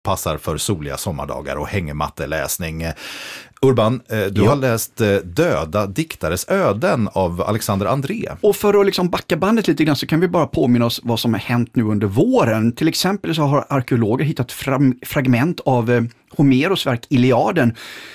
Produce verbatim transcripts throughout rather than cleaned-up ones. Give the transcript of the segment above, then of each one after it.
passar för soliga sommardagar och hängmatteläsning. Urban, du ja. har läst Döda diktares öden av Alexander André. Och för att liksom backa bandet lite grann så kan vi bara påminna oss vad som har hänt nu under våren. Till exempel så har arkeologer hittat fram, fragment av eh, Homeros verk Iliaden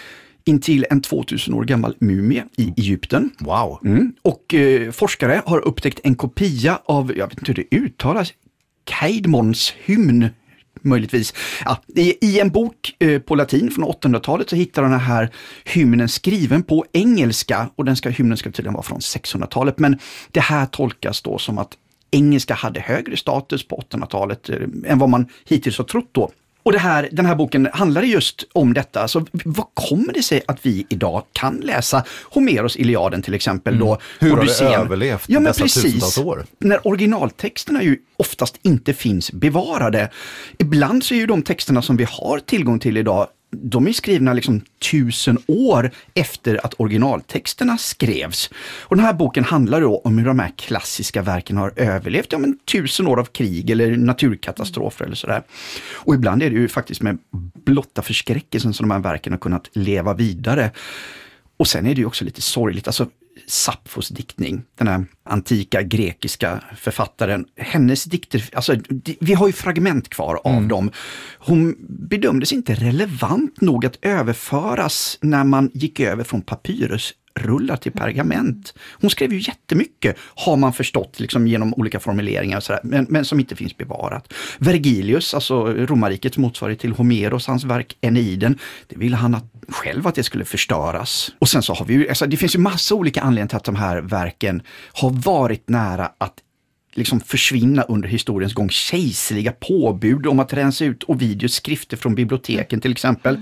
intill en tvåtusen år gammal mumie i Egypten. Wow. Mm. Och eh, forskare har upptäckt en kopia av, jag vet inte hur det uttalas, Caedmons hymn. Möjligtvis. Ja, i, I en bok eh, på latin från åttahundratalet så hittar den här hymnen skriven på engelska, och den ska, hymnen ska tydligen vara från sexhundratalet, men det här tolkas då som att engelska hade högre status på åttahundratalet eh, än vad man hittills har trott då. Och det här, den här boken handlar just om detta. Så vad kommer det sig att vi idag kan läsa Homeros Iliaden till exempel? Då, mm. Hur har Odysseen. det överlevt ja, men dessa precis, tusentals år? När originaltexterna ju oftast inte finns bevarade. Ibland så är ju de texterna som vi har tillgång till idag, de är skrivna liksom tusen år efter att originaltexterna skrevs. Och den här boken handlar då om hur de här klassiska verken har överlevt ja, men tusen år av krig eller naturkatastrofer eller sådär. Och ibland är det ju faktiskt med blotta förskräckelsen som de här verken har kunnat leva vidare. Och sen är det ju också lite sorgligt, alltså Sappfos diktning, den här antika grekiska författaren, hennes dikter, alltså vi har ju fragment kvar av mm. dem. Hon bedömdes inte relevant nog att överföras när man gick över från papyrusrullar till pergament. Hon skrev ju jättemycket, har man förstått liksom genom olika formuleringar och sådär, men, men som inte finns bevarat. Vergilius, alltså romarrikets motsvarighet till Homeros, hans verk Eneiden, det ville han att, själv att det skulle förstöras. Och sen så har vi ju, alltså det finns ju massa olika anledningar till att de här verken har varit nära att liksom försvinna under historiens gång. Kejserliga påbud om att rensa ut Ovidius skrifter från biblioteken till exempel.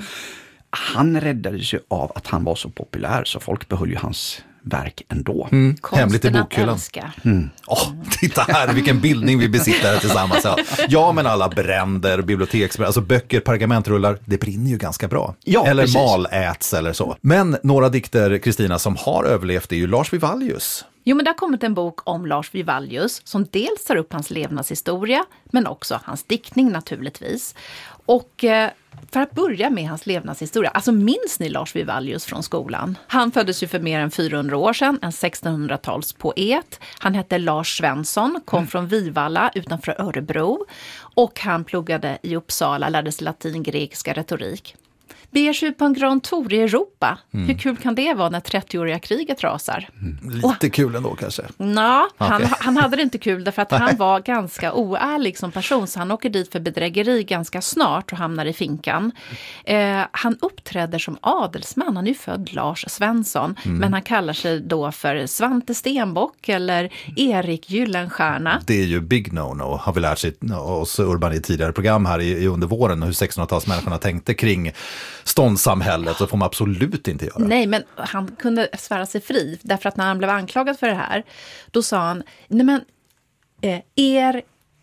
Han räddades ju av att han var så populär så folk behöll ju hans verk ändå. Mm. Hemligt i bokhyllan. Mm. Oh, titta här, vilken bildning vi besitter här tillsammans. Ja, men alla bränder, biblioteksbränder, alltså böcker, pergamentrullar, det brinner ju ganska bra. Ja, eller precis. maläts eller så. Men några dikter, Kristina, som har överlevt är ju Lars Vivaldius. Jo, men det har kommit en bok om Lars Vivaldius som dels tar upp hans levnadshistoria men också hans diktning naturligtvis. Och eh, för att börja med hans levnadshistoria, alltså minns ni Lars Vivaldius från skolan? Han föddes ju för mer än fyrahundra år sedan, en sextonhundratalspoet. Han hette Lars Svensson, kom mm. från Vivalla utanför Örebro och han pluggade i Uppsala, lärde sig latin, grekiska, retorik. Beger sig ut på en Grand Tour i Europa. Mm. Hur kul kan det vara när trettioåriga kriget rasar? Mm. Lite och, kul ändå kanske. Nå, okay. han, han hade det inte kul därför att han var ganska oärlig som person. Så han åker dit för bedrägeri ganska snart och hamnar i finkan. Eh, han uppträder som adelsman. Han är ju född Lars Svensson. Mm. Men han kallar sig då för Svante Stenbock eller Erik Gyllenstierna. Det är ju big no-no. Har vi lärt sig oss Urban i tidigare program här i, i under våren. Hur sextonhundratalsmänniskorna tänkte kring ståndssamhället, så får man absolut inte göra. Nej, men han kunde svära sig fri därför att när han blev anklagad för det här, då sa han, nej men eh, er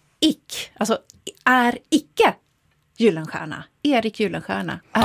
ick, alltså är icke Gyllenstierna. Erik Gyllenstierna är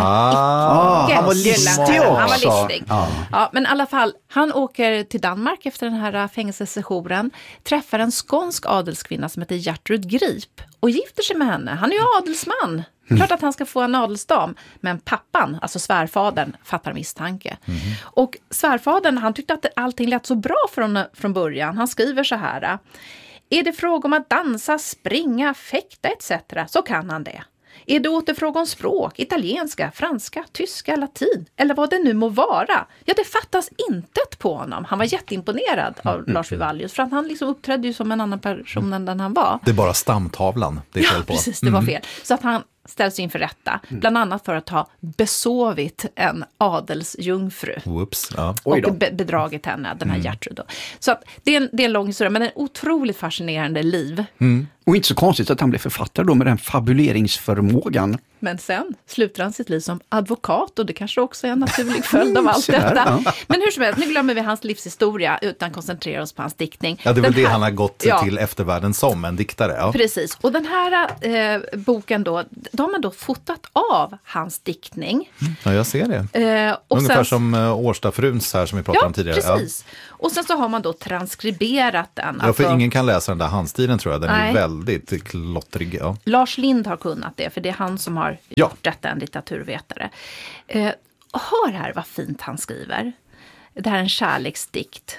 ah, icke han var listig också. Han var listig. Ah. Ja, men i alla fall, han åker till Danmark efter den här fängelsesessionen, träffar en skånsk adelskvinna som heter Gertrud Grip och gifter sig med henne. Han är ju adelsman. Mm. Klart att han ska få en adelsdam, men pappan, alltså svärfadern, fattar misstanke. Mm. Och svärfadern, han tyckte att allting lät så bra från, från början. Han skriver så här: är det fråga om att dansa, springa, fäkta et cetera så kan han det. Är det åter fråga om språk, italienska, franska, tyska, latin eller vad det nu må vara? Ja, det fattas intet på honom. Han var jätteimponerad av mm. Lars Vivaldius för att han liksom uppträdde ju som en annan person än den han var. Det är bara stamtavlan det är fel på. Ja, precis, det var fel. Så att han ställs inför rätta, bland annat för att ha besovit en adelsjungfru. Whoops, ja. Och be- bedragit henne, den här mm. Gertrud då. Så att det är, en, det är en lång historia, men en otroligt fascinerande liv. Mm. Och inte så konstigt att han blev författare då med den fabuleringsförmågan. Men sen slutar han sitt liv som advokat och det kanske också är en naturlig följd av allt detta. Ja. Men hur som helst, nu glömmer vi hans livshistoria utan koncentrerar oss på hans diktning. Ja, det är väl den det här, han har gått ja. till eftervärlden som en diktare. Ja. Precis, och den här eh, boken då, de har man då fotat av hans diktning. Ja, jag ser det. Eh, och Ungefär sen, som uh, Årstafruns här som vi pratade ja, om tidigare. Precis. Ja, och sen så har man då transkriberat den. Ja, för alltså, ingen kan läsa den där handstilen tror jag. Den nej. är väldigt klottrig. Ja. Lars Lind har kunnat det, för det är han som har har Ja. gjort detta, en litteraturvetare. Eh, och hör här vad fint han skriver. Det här är en kärleksdikt.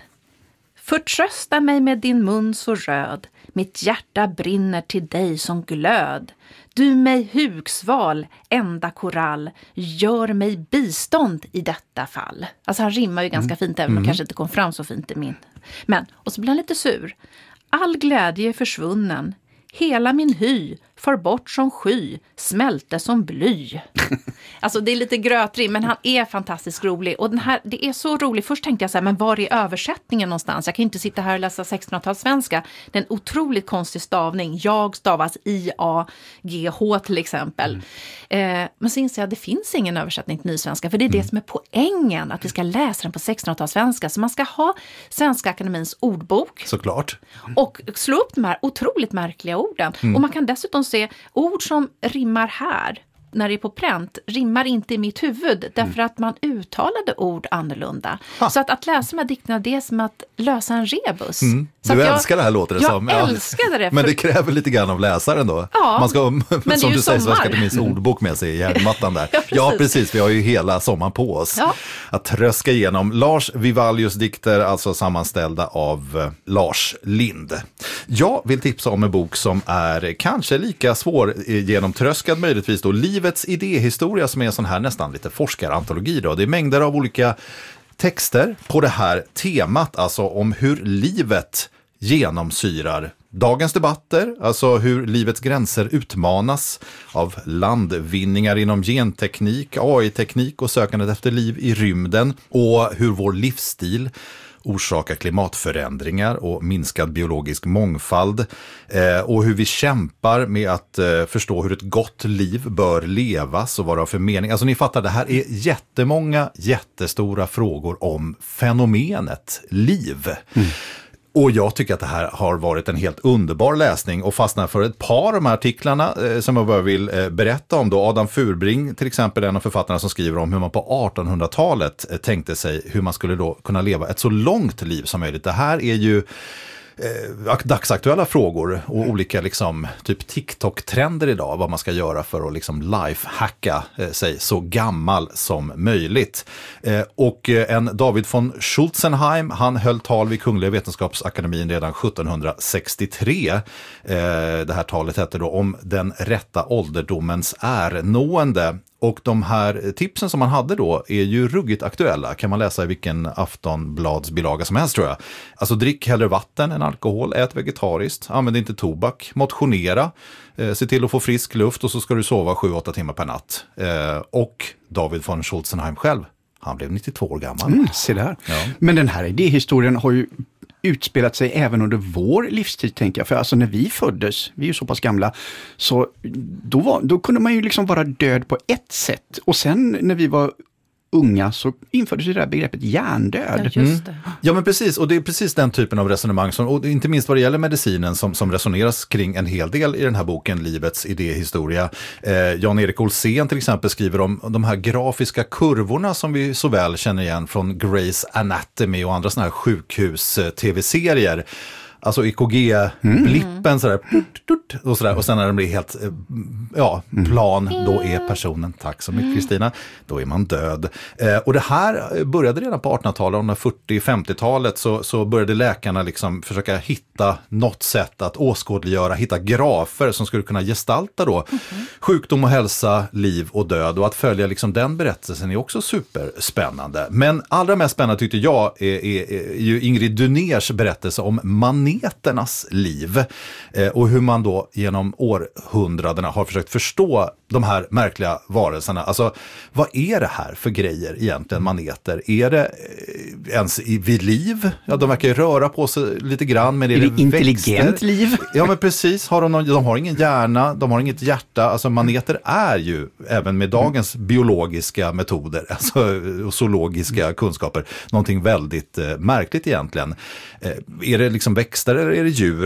Förtrösta mig med din mun så röd, mitt hjärta brinner till dig som glöd. Du mig hugsval, enda korall, gör mig bistånd i detta fall. Alltså han rimmar ju ganska fint, även om mm. kanske inte kom fram så fint i min. Men, och så blir han lite sur. All glädje är försvunnen. Hela min hy, för bort som sky, smälte som bly. Alltså det är lite grötrim, men han är fantastiskt rolig. Och den här, det är så roligt. Först tänkte jag så här, men var är översättningen någonstans? Jag kan inte sitta här och läsa sextonhundratals-svenska. Det är en otroligt konstig stavning. Jag stavas I A G H till exempel. Mm. Eh, men så inser jag att det finns ingen översättning till nysvenska. För det är mm. det som är poängen, att vi ska läsa den på sextonhundratals-svenska. Så man ska ha Svenska Akademins ordbok. Såklart. Och slå upp de här otroligt märkliga orden. Mm. Och man kan dessutom se ord som rimmar här, när det är på pränt, rimmar inte i mitt huvud, därför mm. att man uttalade ord annorlunda. Ha. Så att, att läsa de här dikterna, det är som att lösa en rebus. Mm. Så du jag, älskar det här, låter det jag som. Jag älskade det. Men det kräver lite grann av läsaren då. Ja, man ska, men som du säger, Svenska sommar. Akademins ordbok med sig i hjärnmattan där. ja, precis. ja, precis. Vi har ju hela sommaren på oss ja. att tröska igenom Lars Vivaldius dikter, alltså sammanställda av uh, Lars Lind. Jag vill tipsa om en bok som är kanske lika svår genomtröskad möjligtvis då, Livets idéhistoria, som är en sån här nästan lite forskarantologi då. Det är mängder av olika texter på det här temat, alltså om hur livet genomsyrar dagens debatter, alltså hur livets gränser utmanas av landvinningar inom genteknik, A I-teknik och sökandet efter liv i rymden, och hur vår livsstil orsakar klimatförändringar och minskad biologisk mångfald, eh, och hur vi kämpar med att eh, förstå hur ett gott liv bör levas och vad det har för mening. Alltså ni fattar, det här är jättemånga jättestora frågor om fenomenet liv. Mm. Och jag tycker att det här har varit en helt underbar läsning, och fastnar för ett par av de här artiklarna eh, som jag bara vill eh, berätta om då. Adam Furbring till exempel, en av författarna, som skriver om hur man på artonhundratalet eh, tänkte sig hur man skulle då kunna leva ett så långt liv som möjligt. Det här är ju eh, dagsaktuella frågor och olika liksom typ TikTok-trender idag, vad man ska göra för att liksom lifehacka eh, sig så gammal som möjligt. Eh, och eh, en David von Schulzenheim, han höll tal vid Kungliga Vetenskapsakademin redan sjuttonhundrasextiotre. Eh, det här talet hette då om den rätta ålderdomens ärnående. Och de här tipsen som man hade då är ju ruggigt aktuella. Kan man läsa i vilken Aftonbladsbilaga som helst, tror jag. Alltså drick hellre vatten än alkohol, ät vegetariskt, använd inte tobak, motionera, eh, se till att få frisk luft, och så ska du sova sju åtta timmar per natt. Eh, och David von Schulzenheim själv, han blev nittiotvå år gammal. Mm, se där. Ja. Men den här idéhistorien har ju utspelat sig även under vår livstid, tänker jag. För alltså när vi föddes, vi är ju så pass gamla, så då, var, då kunde man ju liksom vara död på ett sätt. Och sen när vi var unga så infördes det där begreppet hjärndöd. Ja, just det. Mm. Ja, men precis. Och det är precis den typen av resonemang som, och inte minst vad det gäller medicinen, som, som resoneras kring en hel del i den här boken, Livets idéhistoria. Eh, Jan-Erik Olsén till exempel skriver om de här grafiska kurvorna som vi så väl känner igen från Grey's Anatomy och andra såna här sjukhus-tv-serier. Alltså E K G-blippen mm. sådär, och sådär, och sen när den blir helt ja, plan, då är personen, tack så mycket Kristina, då är man död. Eh, och det här började redan på artonhundratalet, under fyrtio-femtiotalet så, så började läkarna liksom försöka hitta något sätt att åskådliggöra, hitta grafer som skulle kunna gestalta då mm. sjukdom och hälsa, liv och död, och att följa liksom den berättelsen är också superspännande. Men allra mest spännande tyckte jag är, är, är ju Ingrid Duners berättelse om maneternas liv, eh, och hur man då genom århundradena har försökt förstå de här märkliga varelserna. Alltså, vad är det här för grejer egentligen, maneter? Är det eh, ens i, vid liv? Ja, de verkar ju röra på sig lite grann, men är, är det, det intelligent växter? Liv? Ja, men precis. Har de, någon, de har ingen hjärna, de har inget hjärta. Alltså, maneter är ju, även med dagens mm. biologiska metoder, alltså och zoologiska mm. kunskaper, någonting väldigt eh, märkligt egentligen. Eh, är det liksom växter eller är det djur?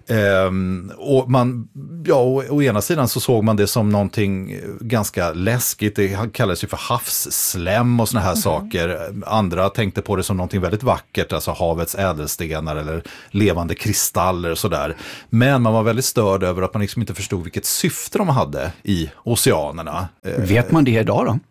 Ehm, och man, ja, å, å ena sidan så såg man det som någonting ganska läskigt. Det kallades ju för havsslem och såna här mm. saker. Andra tänkte på det som någonting väldigt vackert, alltså havets ädelstenar eller levande kristaller och sådär. Men man var väldigt störd över att man liksom inte förstod vilket syfte de hade i oceanerna. Vet man det idag då?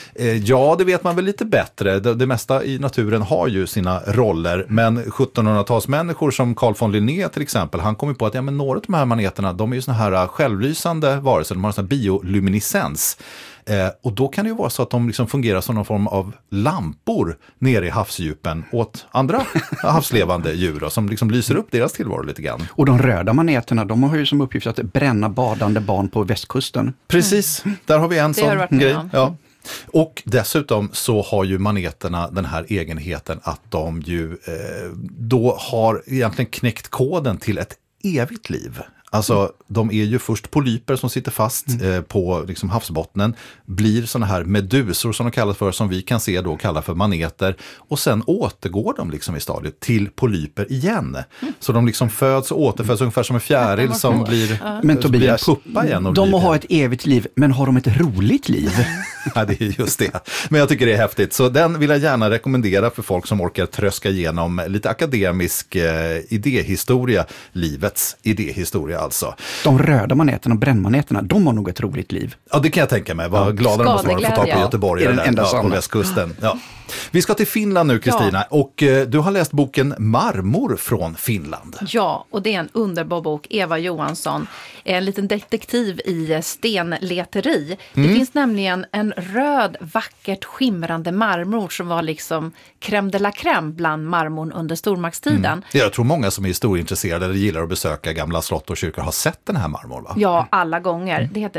Ja, det vet man väl lite bättre. Det, det mesta i naturen har ju sina roller, men sjuttonhundratalsmänniskor som Carl von Linné till exempel, han kom ju på att ja, men några av de här maneterna, de är ju såna här självlysande varelser, de har en sån här bioluminescens. Eh, och då kan det ju vara så att de liksom fungerar som någon form av lampor nere i havsdjupen åt andra havslevande djur då, som liksom lyser upp deras tillvaro lite grann. Och de röda maneterna, de har ju som uppgift att bränna badande barn på västkusten. Precis, mm. där har vi en det sån grej. Ja. Och dessutom så har ju maneterna den här egenheten att de ju eh, då har egentligen knäckt koden till ett evigt liv. Alltså mm. de är ju först polyper som sitter fast mm. eh, på liksom, havsbottnen, blir såna här medusor som de kallas för, som vi kan se då kalla för maneter, och sen återgår de liksom i stadiet till polyper igen. Mm. Så de liksom föds och återföds ungefär som en fjäril som blir, ja. men Tobias, blir en puppa igen. Och de har ett evigt liv, men har de ett roligt liv? Ja, det är just det. Men jag tycker det är häftigt. Så den vill jag gärna rekommendera för folk som orkar tröska igenom lite akademisk eh, idéhistoria, livets idéhistoria alltså. De röda maneterna och brännmaneterna, de har nog ett roligt liv. Ja, det kan jag tänka mig. Vad ja. glada de måste vara att få ta på Göteborg ja. eller ja, på västkusten. Ja. Vi ska till Finland nu, Kristina. Ja. Och eh, du har läst boken Marmor från Finland. Ja, och det är en underbar bok. Eva Johansson, en liten detektiv i stenleteri. Mm. Det finns nämligen en röd, vackert, skimrande marmor som var liksom crème de la crème bland marmorn under stormaktstiden. Mm. Jag tror många som är historieintresserade eller gillar att besöka gamla slott och kyrkor har sett den här marmorn, va? Ja, alla gånger. Mm. Det heter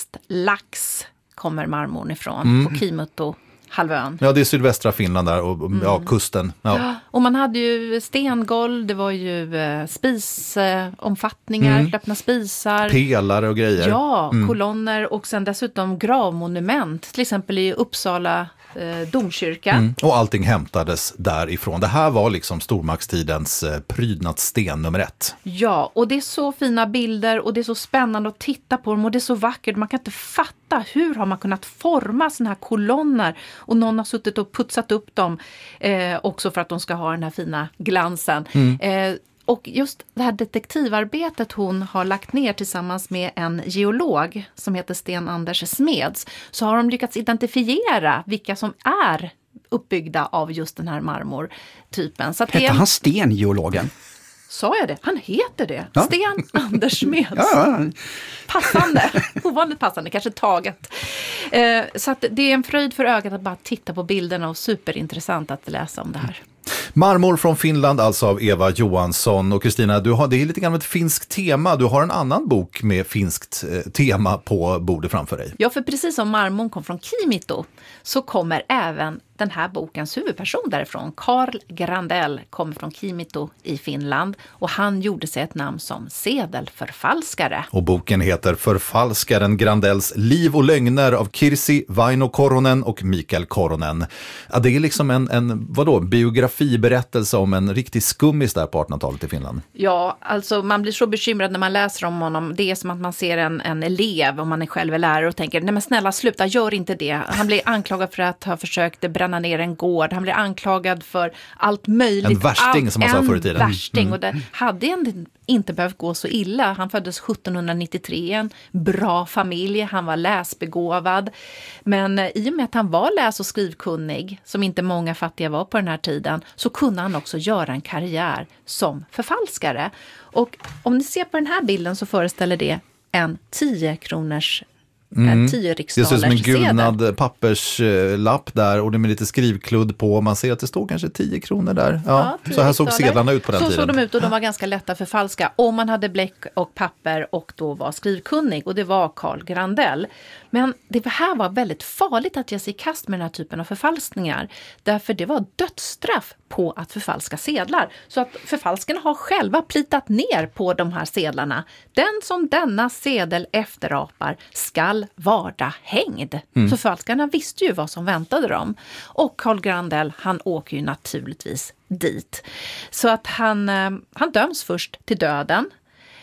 Västlax, kommer marmorn ifrån, mm. på Kimutto. Halvön. Ja, det är sydvästra Finland där och mm. ja, kusten. Ja. Ja, och man hade ju stengolv, det var ju eh, spisomfattningar, eh, mm. öppna spisar. Pelare och grejer. Ja, mm. kolonner och sen dessutom gravmonument, till exempel i Uppsala eh, domkyrka. Mm. Och allting hämtades därifrån. Det här var liksom stormaktstidens eh, prydnadssten nummer ett. Ja, och det är så fina bilder och det är så spännande att titta på dem och det är så vackert. Man kan inte fatta hur har man kunnat forma såna här kolonner och någon har suttit och putsat upp dem eh, också för att de ska ha den här fina glansen. Mm. Eh, Och just det här detektivarbetet hon har lagt ner tillsammans med en geolog som heter Sten Anders Smeds, så har de lyckats identifiera vilka som är uppbyggda av just den här marmortypen. Så att Hette det... han Sten, geologen? Sa jag det? Han heter det. Ja. Sten Anders Smeds. Ja. Passande. Ovanligt passande. Kanske taget. Eh, så att det är en fröjd för ögat att bara titta på bilderna och superintressant att läsa om det här. Marmor från Finland, alltså av Eva Johansson. Och Kristina, du har, det är lite grann ett finskt tema. Du har en annan bok med finskt eh, tema på bordet framför dig. Ja, för precis som marmorn kom från Kimito så kommer även den här bokens huvudperson därifrån. Carl Grandell kommer från Kimito i Finland och han gjorde sig ett namn som sedelförfalskare. Och boken heter Förfalskaren Grandells liv och lögner av Kirsi Vaino Koronen och Mikael Koronen. Ja, det är liksom en, en vadå, biografiberättelse om en riktig skummis där på artonhundratalet i Finland. Ja, alltså man blir så bekymrad när man läser om honom. Det är som att man ser en, en elev, om man är själv är lärare, och tänker, nej men snälla sluta, gör inte det. Han blir anklagad för att ha försökt bränna ner en gård. Han blir anklagad för allt möjligt. En värsting allt, som man sa förr i tiden. En värsting. Mm. Och det hade en, inte behövt gå så illa. Han föddes sjuttonhundranittiotre i en bra familj. Han var läsbegåvad. Men i och med att han var läs- och skrivkunnig, som inte många fattiga var på den här tiden, så kunde han också göra en karriär som förfalskare. Och om ni ser på den här bilden så föreställer det en tio kronors Mm. tio riksdalers det ser ut som en gulnad papperslapp där och det med lite skrivkludd på. Man ser att det står kanske tio kronor där. Ja, ja, så här såg sedlarna ut på den så tiden. Så såg de ut och de var ganska lätta för falska. Om man hade bläck och papper och då var skrivkunnig. Och det var Carl Grandell. Men det här var väldigt farligt att ge sig i kast med den här typen av förfalskningar. Därför det var dödsstraff på att förfalska sedlar. Så att förfalskarna har själva plitat ner på de här sedlarna. Den som denna sedel efterapar skall varda hängd. Mm. Så förfalskarna visste ju vad som väntade dem. Och Carl Grandell, han åker ju naturligtvis dit. Så att han, han döms först till döden.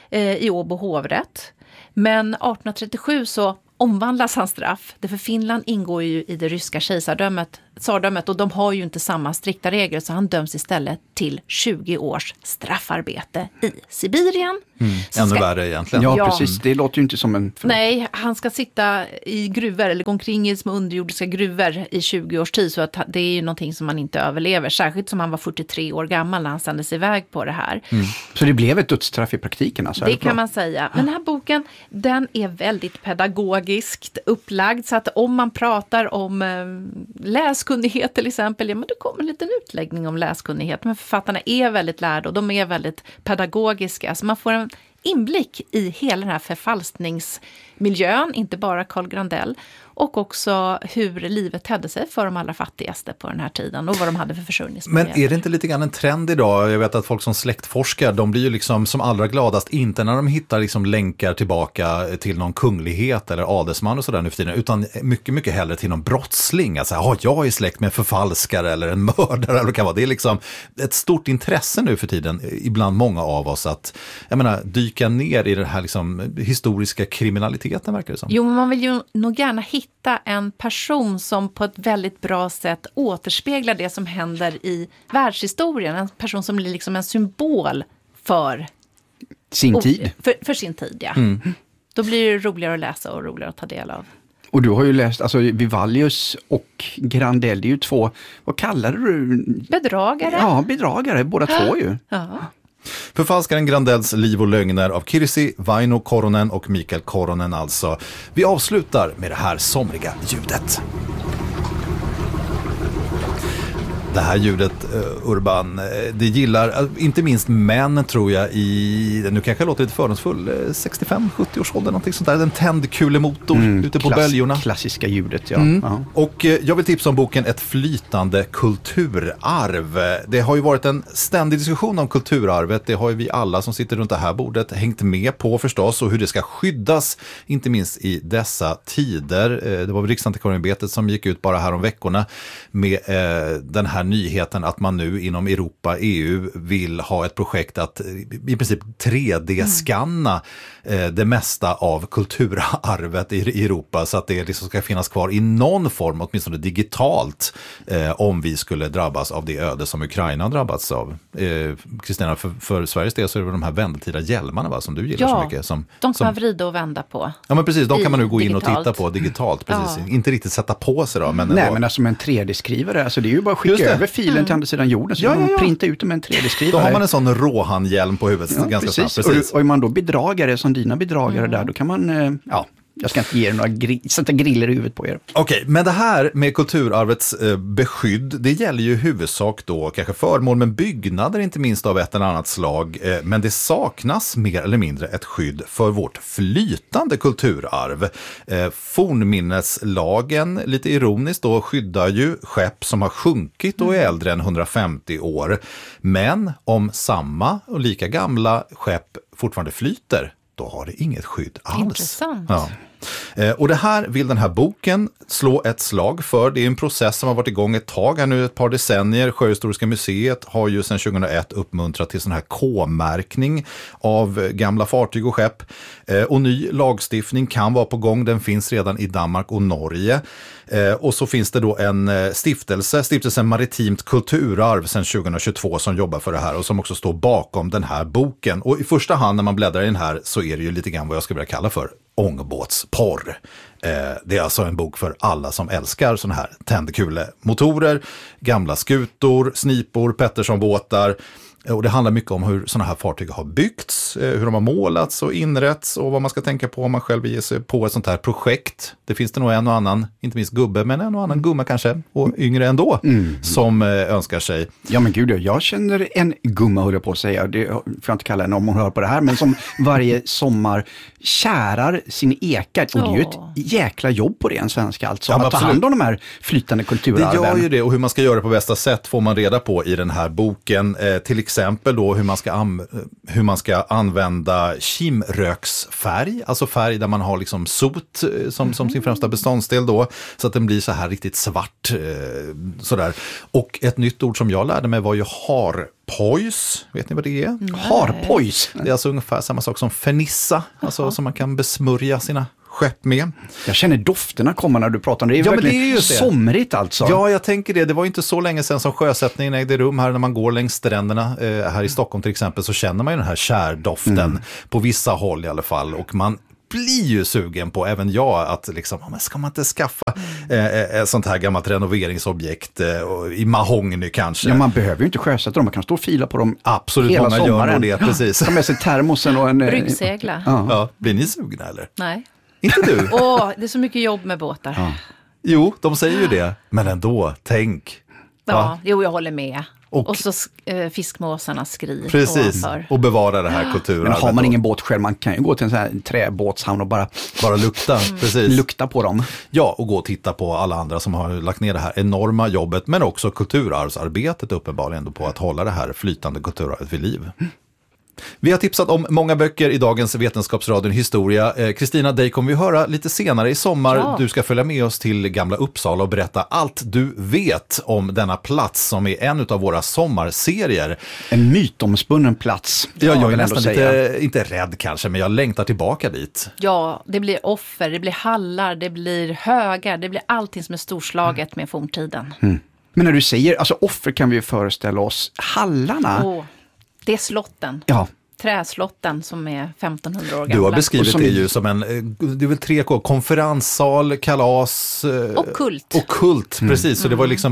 eh, i Åbo hovrätt. Men arton trettiosju så omvandlas hans straff. Därför Finland ingår ju i det ryska kejsardömet, tsardömet, och de har ju inte samma strikta regler, så han döms istället till tjugo års straffarbete i Sibirien. Mm. Ännu ska... värre egentligen. Ja, ja, precis. Det låter ju inte som en... Förlåt. Nej, han ska sitta i gruvor eller gå omkring i små underjordiska gruvor i tjugo års tid, så att det är ju någonting som man inte överlever. Särskilt som han var fyrtiotre år gammal när han sändes iväg på det här. Mm. Så det blev ett dödsstraff i praktiken? Alltså, det kan man säga. Men den här boken, den är väldigt pedagogiskt upplagd, så att om man pratar om eh, läskunnighet till exempel, ja, men då kommer en liten utläggning om läskunnighet. Men författarna är väldigt lärda och de är väldigt pedagogiska. Så man får en inblick i hela den här förfalskningsmiljön, inte bara Carl Grandell, och också hur livet hade sig för de allra fattigaste på den här tiden och vad de hade för försörjningsmöjligheter. Men är det inte lite grann en trend idag? Jag vet att folk som släktforskar, de blir ju liksom som allra gladast inte när de hittar liksom länkar tillbaka till någon kunglighet eller adelsman och sådär nu för tiden, utan mycket, mycket hellre till någon brottsling. Alltså, ja, jag är släkt med en förfalskare eller en mördare eller vad det kan vara. Det är liksom ett stort intresse nu för tiden, ibland många av oss, att jag menar, dyka ner i den här liksom historiska kriminaliteten, verkar det som. Jo, men man vill ju nog gärna hitta en person som på ett väldigt bra sätt återspeglar det som händer i världshistorien. En person som blir liksom en symbol för sin tid. För, för sin tid, ja. Mm. Då blir det roligare att läsa och roligare att ta del av. Och du har ju läst, alltså Vivallius och Grandell, det är ju två, vad kallar du? Bedragare. Ja, bedragare, båda två ju. Ja. Förfalskaren Grandells liv och lögner av Kirsi Vaino Koronen och Mikael Koronen alltså. Vi avslutar med det här somriga ljudet. Det här ljudet, uh, Urban, det gillar uh, inte minst män, tror jag, i, nu kanske jag låter lite fördomsfull, uh, sextiofem sjuttio års ålder, någonting sånt där, en tänd kulemotor mm, ute på klass, böljorna. Klassiska ljudet, ja. Mm. ja. Och uh, jag vill tipsa om boken Ett flytande kulturarv. Det har ju varit en ständig diskussion om kulturarvet, det har ju vi alla som sitter runt det här bordet hängt med på förstås, och hur det ska skyddas, inte minst i dessa tider. Uh, det var Riksantikvarieämbetet som gick ut bara här om veckorna med uh, den här nyheten att man nu inom Europa, E U, vill ha ett projekt att i princip tre D-skanna mm. eh, det mesta av kulturarvet i, i Europa, så att det liksom ska finnas kvar i någon form, åtminstone digitalt, eh, om vi skulle drabbas av det öde som Ukraina drabbats av. Kristina, eh, för, för Sveriges del så är det de här vändtida hjälmarna, va, som du gillar ja, så mycket. Som, de kan som, man vrida och vända på. Ja, men precis, de kan man nu gå digitalt. in och titta på digitalt. Precis. Ja. Inte riktigt sätta på sig då. Men Nej, ändå. men alltså med en tre D-skrivare, alltså det är ju bara att skicka över filen mm. till andra sidan jorden, så ja, ja, ja. printa ut dem med en tre D-skrivare. Då har man en sån råhandhjälm på huvudet ja, ganska precis. snabbt. Precis. Och, och är man då bedragare som dina bedragare mm. där, då kan man, ja, jag ska inte ge er några gri- sätta griller i huvudet på er. Okej, okay, men det här med kulturarvets eh, beskydd, det gäller ju i huvudsak då kanske föremål med byggnader, inte minst av ett eller annat slag, eh, men det saknas mer eller mindre ett skydd för vårt flytande kulturarv. Eh, fornminneslagen, lite ironiskt då, skyddar ju skepp som har sjunkit och är äldre än hundrafemtio år, men om samma och lika gamla skepp fortfarande flyter, då har det inget skydd alls. Intressant. Ja. Eh, och det här vill den här boken slå ett slag för. Det är en process som har varit igång ett tag här nu, ett par decennier. Sjöhistoriska museet har ju sedan tjugohundraett uppmuntrat till sån här K-märkning av gamla fartyg och skepp. Eh, och ny lagstiftning kan vara på gång. Den finns redan i Danmark och Norge. Eh, och så finns det då en eh, stiftelse, stiftelsen Maritimt kulturarv sedan tjugohundratjugotvå, som jobbar för det här och som också står bakom den här boken. Och i första hand när man bläddrar i den här så är det ju lite grann vad jag skulle vilja kalla för ångbåtsporr. Eh, det är alltså en bok för alla som älskar såna här tändkulemotorer, gamla skutor, snipor, Petterssonbåtar. Och det handlar mycket om hur såna här fartyg har byggts, hur de har målats och inrätts och vad man ska tänka på om man själv ger sig på ett sånt här projekt. Det finns det nog en och annan, inte minst gubbe, men en och annan gumma kanske, och yngre ändå, mm. som eh, önskar sig. Ja men gud, jag känner en gumma, höll jag på att säga, det får jag inte kalla henne om hon hör på det här, men som varje sommar kärar sin ekar. Och det är ju ett jäkla jobb på det, en svenska alltså. Ja, att ta hand om de här flytande kulturarven. Det gör ju det, och hur man ska göra det på bästa sätt får man reda på i den här boken. Eh, till exempel exempel då hur man ska, an- hur man ska använda kimröksfärg, alltså färg där man har liksom sot som, som sin främsta beståndsdel då, så att den blir så här riktigt svart eh, sådär. Och ett nytt ord som jag lärde mig var ju harpojs. Vet ni vad det är? Mm. Harpojs? Det är alltså ungefär samma sak som fernissa, alltså som man kan besmörja sina skepp med. Jag känner dofterna komma när du pratar om det. Det är ja, verkligen men det är ju somrigt alltså. Ja, jag tänker det. Det var inte så länge sedan som sjösättningen ägde rum här när man går längs stränderna. Eh, här i Stockholm till exempel så känner man ju den här kärdoften mm. på vissa håll i alla fall. Och man blir ju sugen på, även jag, att liksom, men ska man inte skaffa eh, ett sånt här gammalt renoveringsobjekt eh, i mahogny kanske? Ja, man behöver ju inte sjösätta dem, man kan stå och fila på dem. Absolut, hela många sommaren. gör nog det, precis. Ta med sig termosen och en... Bryggsegla. Ja. Ja, blir ni sugna eller? Nej. Inte du? Åh, det är så mycket jobb med båtar. Ja. Jo, de säger ju det. Men ändå, tänk. Ja, Va? jo, jag håller med. Och, och så äh, fiskmåsarnas skri. Precis, ovanför. Och bevara det här kulturarvet. Men har man ingen båt själv, man kan ju gå till en sån här träbåtshamn och bara, bara lukta, mm. precis. lukta på dem. Ja, och gå och titta på alla andra som har lagt ner det här enorma jobbet, men också kulturarvsarbetet uppenbarligen då på att hålla det här flytande kulturarvet vid liv. Mm. Vi har tipsat om många böcker i dagens Vetenskapsradion Historia. Kristina, eh, dig kommer vi höra lite senare i sommar. Ja. Du ska följa med oss till Gamla Uppsala och berätta allt du vet om denna plats som är en av våra sommarserier. En mytomspunnen plats. Ja, jag är nästan lite, inte rädd kanske, men jag längtar tillbaka dit. Ja, det blir offer, det blir hallar, det blir högar, det blir allting som är storslaget med forntiden. Mm. Men när du säger, alltså offer kan vi ju föreställa oss, hallarna... Oh. Det är slotten. Ja. Träslotten som är femtonhundra år gamla. Du har beskrivit det ju som en, det är väl tre K, konferenssal, kalas och kult. Och kult, mm. precis. Så mm. det var liksom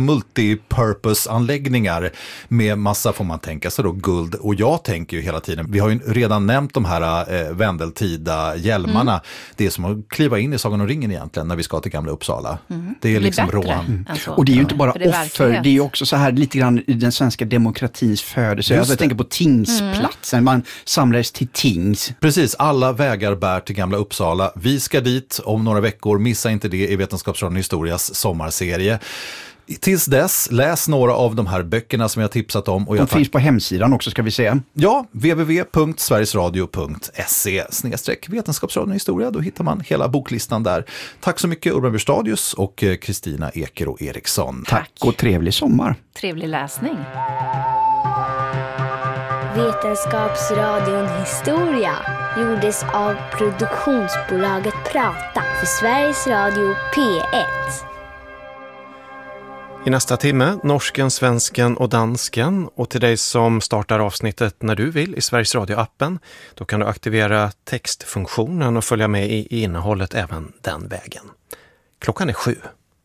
multipurpose-anläggningar med massa, får man tänka sig då, guld. Och jag tänker ju hela tiden, vi har ju redan nämnt de här eh, vändeltida hjälmarna. Mm. Det är som att kliva in i Sagan om ringen egentligen när vi ska till Gamla Uppsala. Mm. Det är det liksom råan. Mm. Och det är ju inte bara det offer, det är ju också så här lite grann i den svenska demokratins födelse. Alltså, jag tänker på tingsplatsen, mm. man samlades till tings. Precis, alla vägar bär till Gamla Uppsala. Vi ska dit om några veckor, missa inte det i Vetenskapsradion Historias sommarserie. Tills dess, läs några av de här böckerna som jag tipsat om. Och de jag finns på hemsidan också, ska vi se. Ja, w w w punkt sverigesradio punkt se snedstreck Vetenskapsradion Historia. Då hittar man hela boklistan där. Tack så mycket Urban Burstadius och Kristina Ekero Eriksson. Tack och trevlig sommar. Trevlig läsning. Vetenskapsradion Historia gjordes av produktionsbolaget Prata för Sveriges Radio P ett. I nästa timme, norsken, svensken och dansken. Och till dig som startar avsnittet när du vill i Sveriges Radio-appen, då kan du aktivera textfunktionen och följa med i innehållet även den vägen. Klockan är sju.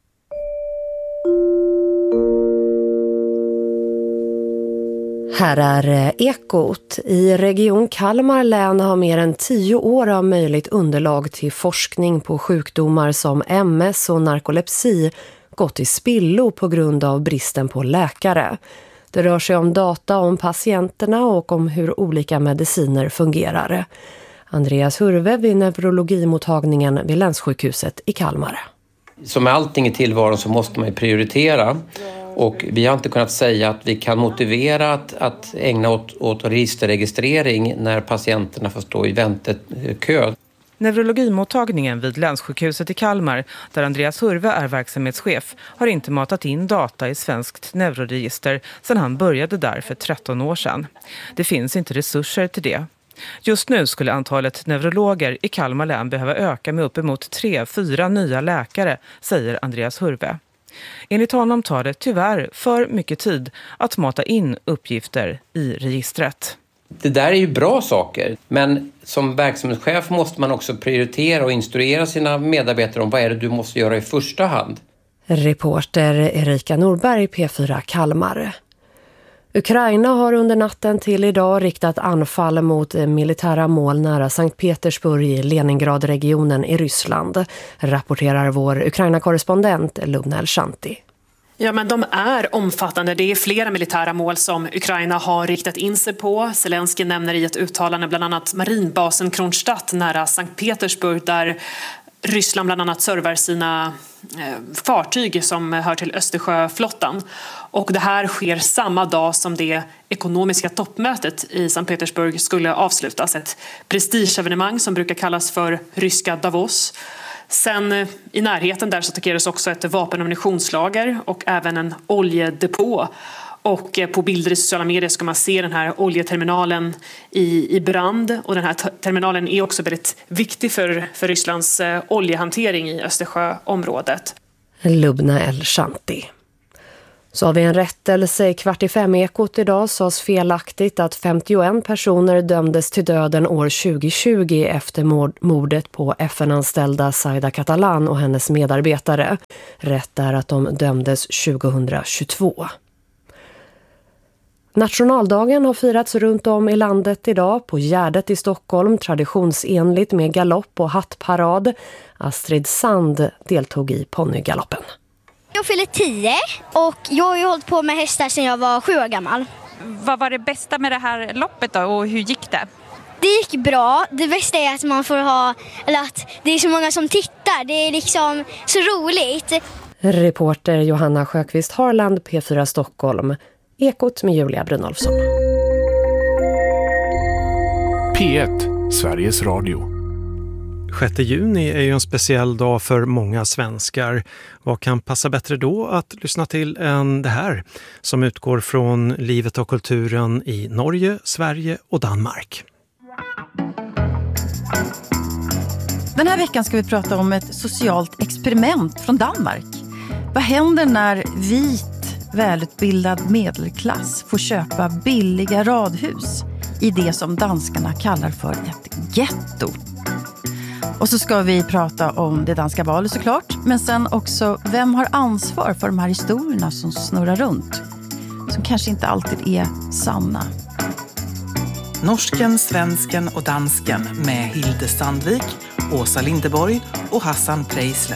Här är Ekot. I region Kalmar län har mer än tio år av möjligt underlag till forskning på sjukdomar som M S och narkolepsi gått i spillo på grund av bristen på läkare. Det rör sig om data om patienterna och om hur olika mediciner fungerar. Andreas Hurve vid neurologimottagningen vid Länssjukhuset i Kalmar. Som med allting i tillvaron så måste man ju prioritera. Och vi har inte kunnat säga att vi kan motivera att, att ägna åt, åt registerregistrering när patienterna får stå i väntekö. Neurologimottagningen vid Länssjukhuset i Kalmar, där Andreas Hurve är verksamhetschef, har inte matat in data i svenskt neuroregister sedan han började där för tretton år sedan. Det finns inte resurser till det. Just nu skulle antalet neurologer i Kalmar län behöva öka med uppemot tre, fyra nya läkare, säger Andreas Hurve. Enligt honom tar det tyvärr för mycket tid att mata in uppgifter i registret. Det där är ju bra saker, men som verksamhetschef måste man också prioritera och instruera sina medarbetare om vad är det du måste göra i första hand. Reporter Erika Norberg, P fyra Kalmar. Ukraina har under natten till idag riktat anfall mot militära mål nära Sankt Petersburg i Leningradregionen i Ryssland, rapporterar vår Ukraina-korrespondent Lubna El-Shanti. Ja, men de är omfattande. Det är flera militära mål som Ukraina har riktat in sig på. Zelensky nämner i ett uttalande bland annat marinbasen Kronstadt nära Sankt Petersburg där Ryssland bland annat servar sina fartyg som hör till Östersjöflottan. Och det här sker samma dag som det ekonomiska toppmötet i Sankt Petersburg skulle avslutas. Ett prestigeevenemang som brukar kallas för ryska Davos. Sen i närheten där så attackerades också ett vapen- och ammunitionslager och även en oljedepå. Och på bilder i sociala medier ska man se den här oljeterminalen i, i brand. Och den här t- terminalen är också väldigt viktig för, för Rysslands eh, oljehantering i Östersjöområdet. Lubna El-Shanti. Så har vi en rättelse i Kvart i fem-ekot idag. Sades felaktigt att femtioen personer dömdes till döden år tjugohundratjugo efter mordet på F N-anställda Zaida Catalan och hennes medarbetare. Rätt är att de dömdes tjugohundratjugotvå. Nationaldagen har firats runt om i landet idag. På Gärdet i Stockholm traditionsenligt med galopp och hattparad. Astrid Sand deltog i ponnygaloppen. Jag fyller tio och jag har ju hållit på med hästar sedan jag var sju år gammal. Vad var det bästa med det här loppet då och hur gick det? Det gick bra. Det bästa är att man får ha, eller att det är så många som tittar. Det är liksom så roligt. Reporter Johanna Sjöqvist Harland, P fyra Stockholm. Ekot med Julia Brynolfsson. P ett, Sveriges Radio. sjätte juni är ju en speciell dag för många svenskar. Vad kan passa bättre då att lyssna till än det här som utgår från livet och kulturen i Norge, Sverige och Danmark? Den här veckan ska vi prata om ett socialt experiment från Danmark. Vad händer när vit, välutbildad medelklass får köpa billiga radhus i det som danskarna kallar för ett getto? Och så ska vi prata om det danska valet såklart, men sen också vem har ansvar för de här historierna som snurrar runt, som kanske inte alltid är sanna. Norsken, svensken och dansken med Hilde Sandvik, Åsa Lindeborg och Hassan Preisler.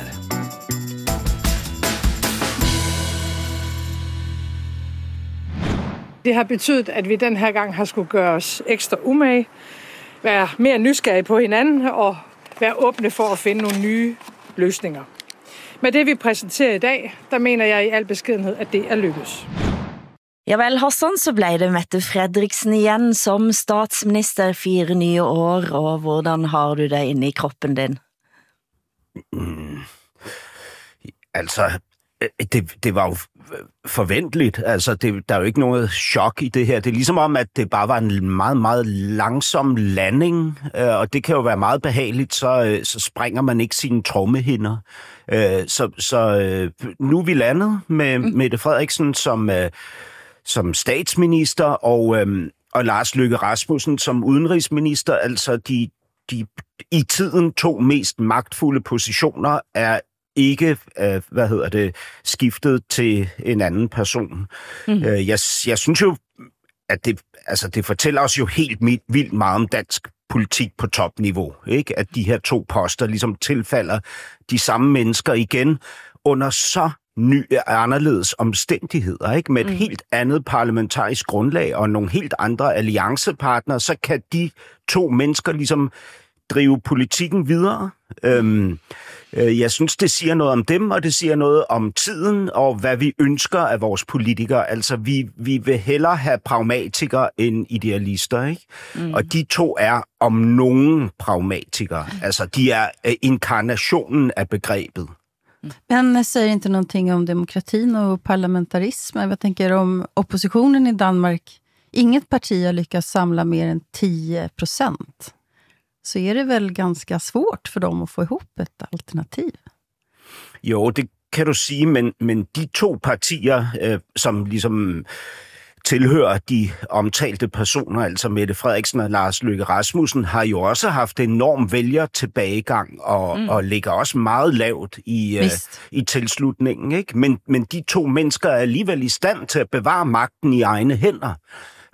Det har betydet, at vi den her gang har skulle gøre os ekstra umage, være mere nysgerrige på hinanden og være åbne for at finde nogle nye løsninger. Med det vi præsenterer i dag, der mener jeg i al beskedenhed, at det er lykkes. Ja vel, Hassan, så ble det Mette Fredriksen igjen som statsminister fire nye år, og hvordan har du det inne i kroppen din? Mm. Altså, det, det var jo forventeligt. Altså, det, der er jo ikke noget chok i det her. Det er ligesom om, at det bare var en meget, meget langsom landing, øh, og det kan jo være meget behageligt, så, øh, så springer man ikke sine trommehinder. Øh, så så øh, nu er vi landet med mm. Mette Frederiksen som, øh, som statsminister, og, øh, og Lars Løkke Rasmussen som udenrigsminister. Altså, de, de i tiden to mest magtfulde positioner er ikke, øh, hvad hedder det, skiftet til en anden person. Mm. Øh, jeg, jeg synes jo, at det, altså, det fortæller os jo helt vildt meget om dansk politik på topniveau, ikke? At de her to poster ligesom tilfalder de samme mennesker igen under så nye, anderledes omstændigheder, ikke? Med et mm. helt andet parlamentarisk grundlag og nogle helt andre alliancepartnere, så kan de to mennesker ligesom drive politikken videre. Øhm, øh, jeg synes, det siger noget om dem, og det siger noget om tiden, og hvad vi ønsker af vores politikere. Altså, vi, vi vil hellere have pragmatikere end idealister, ikke? Mm. Og de to er om nogen pragmatikere. Altså, de er inkarnationen af begrebet. Men säger inte någonting om demokratin och parlamentarism. Jag tänker om oppositionen i Danmark. Inget parti har lyckats samla mer än tio procent. Så är det väl ganska svårt för dem att få ihop ett alternativ? Jo, det kan du sige, men, men de to partier, øh, som ligesom tilhører de omtalte personer, altså Mette Frederiksen og Lars Løkke Rasmussen, har jo også haft enorm vælgertilbagegang og, mm. og ligger også meget lavt i, øh, i tilslutningen, ikke? Men, men de to mennesker er alligevel i stand til at bevare magten i egne hænder.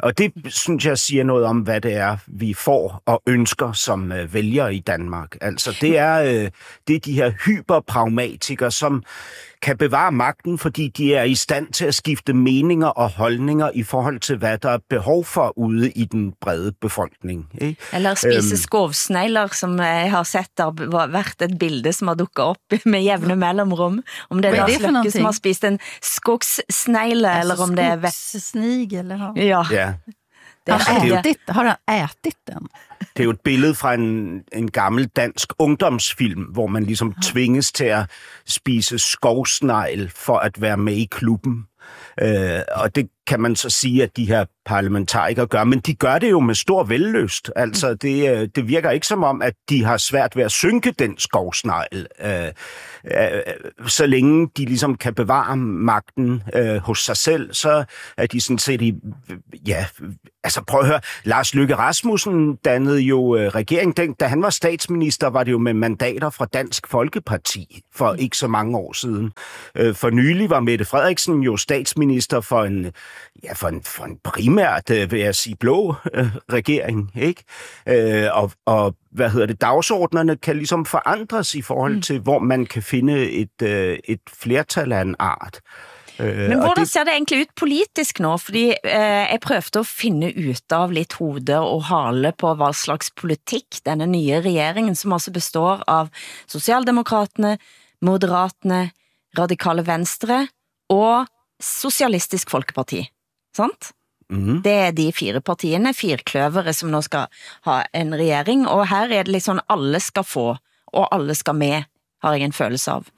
Og det synes jeg siger noget om, hvad det er, vi får og ønsker som øh, vælgere i Danmark. Altså det er, øh, det er de her hyperpragmatikere, som kan bevare magten, fordi de er i stand til at skifte meninger og holdninger i forhold til, hvad der er behov for ude i den brede befolkning. Ikke? Eller spise øhm, skovsnegler, som jeg har sett der vært et bilde som har dukket op med jævne mellemrum. Om det er Lars Løkke som har spist en skogssnegle, altså, eller om det er... Skogssnigel, eller? Ja. ja. Det har, ætit, har han ætit den? Det er jo et billede fra en, en gammel dansk ungdomsfilm, hvor man ligesom tvinges til at spise skovsnegl for at være med i klubben. Øh, og det kan man så sige, at de her parlamentarikere gør, men de gør det jo med stor vellyst. Altså, det, det virker ikke som om, at de har svært ved at synke den skovsnegl, øh, øh, så længe de ligesom kan bevare magten øh, hos sig selv, så er de sådan set i, ja, altså prøv at høre, Lars Løkke Rasmussen dannede jo øh, regering, den, da han var statsminister, var det jo med mandater fra Dansk Folkeparti for ikke så mange år siden. Øh, for nylig var Mette Frederiksen jo statsminister for en Ja, for en, for en primært, vil jeg sige, blå øh, regering, ikke? Øh, og, og, hvad hedder det, dagsordnerne kan ligesom forandres i forhold mm. til, hvor man kan finde et, øh, et flertal af en art. Øh, Men hvordan det... ser det egentlig ud politisk nå? Fordi øh, jeg prøvde at finde ud af lidt hoved og hale på hvad slags politik denne nye regeringen, som også består av Socialdemokraterne, Moderaterne, Radikale Venstre og Socialistisk Folkeparti. Sant? Mm. Det er de fire partiene, firkløvere, som nå skal ha en regjering, og her er det litt sånn alle skal få, og alle skal med, har jeg en følelse av.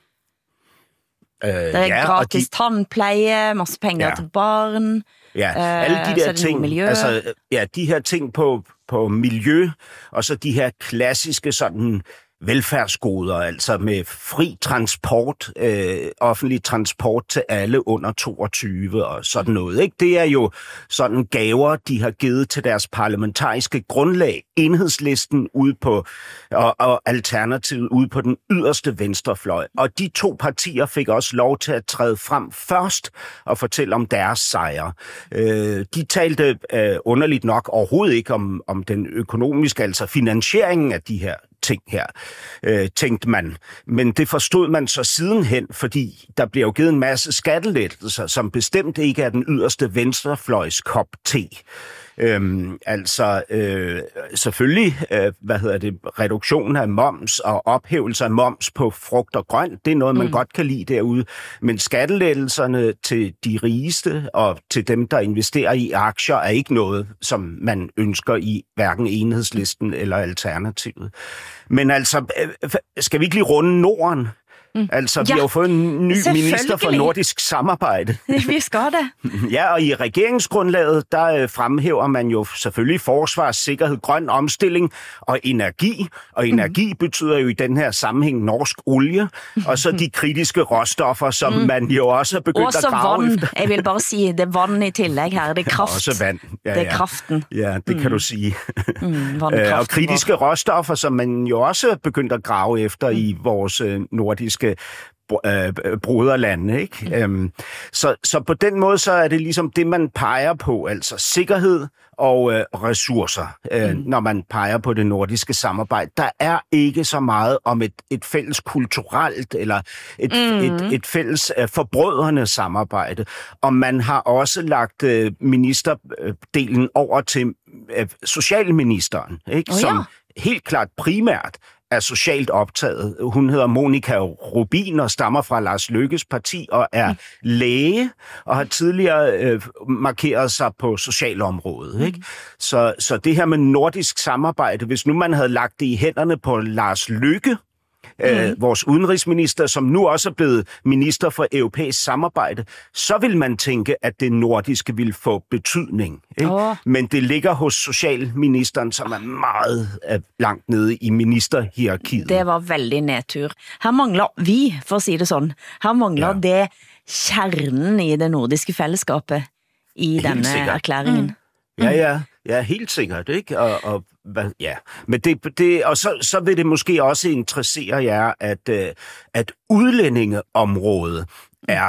Uh, det er ja, gratis de... tandpleje, masse penger ja. Til barn, ja, alle de der uh, ting, altså, ja, de her ting på, på miljø, og så de her klassiske sådan velfærdsgoder, altså med fri transport, øh, offentlig transport til alle under toogtyve og sådan noget. Ikke? Det er jo sådan gaver, de har givet til deres parlamentariske grundlag, Enhedslisten ude på, og, og Alternativet ude på den yderste venstrefløj. Og de to partier fik også lov til at træde frem først og fortælle om deres sejre. Øh, de talte øh, underligt nok overhovedet ikke om, om den økonomiske, altså finansieringen af de her ting her, øh, tænkte man. Men det forstod man så sidenhen, fordi der bliver jo givet en masse skattelettelser, som bestemt ikke er den yderste venstrefløjs kop te. Øhm, altså øh, selvfølgelig, øh, hvad hedder det, reduktion af moms og ophævelse af moms på frugt og grønt, det er noget, man mm. godt kan lide derude. Men skattelettelserne til de rigeste og til dem, der investerer i aktier, er ikke noget, som man ønsker i hverken Enhedslisten eller Alternativet. Men altså, skal vi ikke lige runde Norden? Mm. Altså, vi ja, har jo fået en ny minister for nordisk samarbejde. Vi skal da. Ja, og i regeringsgrundlaget, der fremhæver man jo selvfølgelig forsvar, sikkerhed, grøn omstilling og energi. Og energi mm. betyder jo i den her sammenhæng norsk olie, og så de kritiske råstoffer, som mm. man jo også er begyndt også at grave vand. Efter. Jeg vil bare sige, det er vand i tillæg her, det er kraft. Også vand. Ja, det er ja. Kraften. Ja, det mm. kan du sige. Mm, og kritiske råstoffer, som man jo også er begyndt at grave efter mm. i vores øh, nordiske broderlande, ikke? Mm. Øhm, så, så på den måde, så er det ligesom det, man peger på, altså sikkerhed og øh, ressourcer, øh, mm. når man peger på det nordiske samarbejde. Der er ikke så meget om et, et fælles kulturelt eller et, mm. et, et fælles øh, forbrødrende samarbejde. Og man har også lagt øh, ministerdelen over til øh, socialministeren, ikke? Oh, ja. Som helt klart primært er socialt optaget. Hun hedder Monika Rubin og stammer fra Lars Løkkes parti og er mm. læge og har tidligere øh, markeret sig på socialområdet. Mm. Ikke? Så, så det her med nordisk samarbejde, hvis nu man havde lagt det i hænderne på Lars Løkke, øh, mm. vores udenrigsminister, som nu også er blevet minister for europæisk samarbejde, så vil man tænke, at det nordiske vil få betydning. Ikke? Oh. Men det ligger hos socialministeren, som er meget øh, langt nede i ministerhierarkiet. Det var veldig nedtur. Her mangler vi, for at sige det sådan, her mangler ja. Det kjernen i det nordiske fællesskabet i helt denne sikkert. Erklæringen. Mm. Ja, ja. Ja, helt sikkert, ikke? Og, og hvad, ja. Men det, det, og så, så vil det måske også interessere jer, at, at udlændingeområdet er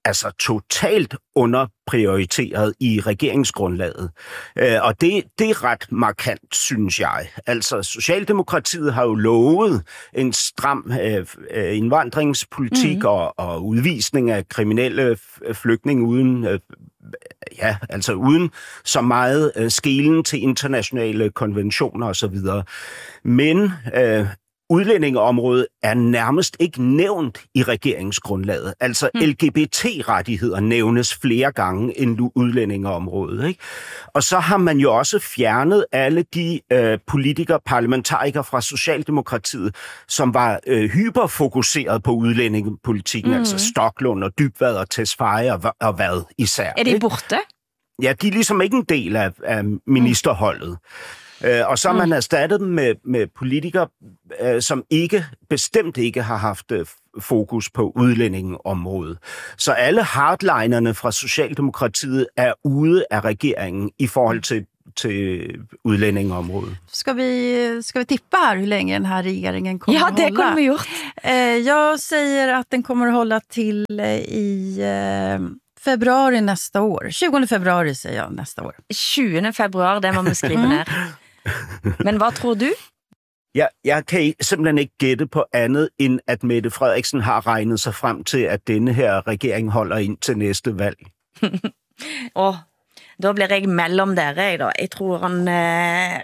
altså totalt underprioriteret i regeringsgrundlaget. Øh, og det, det er ret markant, synes jeg. Altså, Socialdemokratiet har jo lovet en stram øh, indvandringspolitik mm. og, og udvisning af kriminelle flygtninge uden... Øh, Ja, altså uden så meget øh, skelen til internationale konventioner osv. Men øh, udlændingeområdet er nærmest ikke nævnt i regeringsgrundlaget. Altså mm. L G B T-rettigheder nævnes flere gange end udlændingeområdet. Ikke? Og så har man jo også fjernet alle de øh, politikere, parlamentarikere fra Socialdemokratiet, som var øh, hyperfokuseret på udlændingepolitikken, mm. altså Stoklund og Dybvad og Tesfaye og, og hvad især. Er de borte? Ja, de er ligesom ikke en del af, af ministerholdet. Mm. Øh, og så har man erstattet dem med, med politikere, øh, som ikke bestemt ikke har haft øh, fokus på udlændingeområdet. Så alle hardlinerne fra Socialdemokratiet er ude af regeringen i forhold til, til udlændingeområdet. Ska vi, ska vi tippa här hur länge den här regeringen kommer ja, att hålla? Ja, det kommer vi gjort. Eh, jag säger att den kommer att hålla till i... Eh, februari nästa år. tjugonde februari säger jag nästa år. tjugonde februari, det må man skrive ner. Men hvad tror du? Ja, jeg kan simpelthen ikke gætte på andet, end at Mette Frederiksen har regnet sig frem til, at denne her regering holder ind til næste valg. Og da bliver jeg mellem dere, da. Jeg tror han... Eh...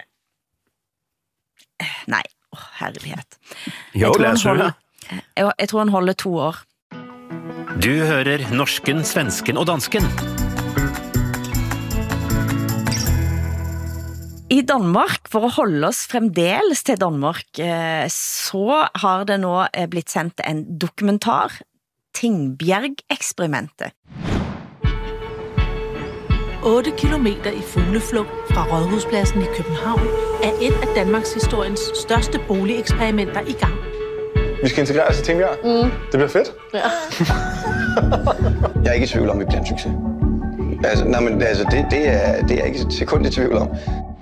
Nej, oh, herlighed. Jo, lad os høre. Jeg, jeg tror han holder to år. Du hører norsken, svensken og dansken. I Danmark, for å holde oss fremdeles til Danmark, så har det nå blitt sendt en dokumentar, Tingbjerg-eksperimentet. otte kilometer i fugleflugt fra Rådhuspladsen i København er et af Danmarks historiens største boligeksperimenter i gang. Vi skal integreres i Tingbjerg. Mm. Det bliver fedt. Ja. Jeg er ikke i tvivl om, at vi bliver en succes. Altså, nej, men, altså det, det, er, det er ikke et sekund i tvivl om.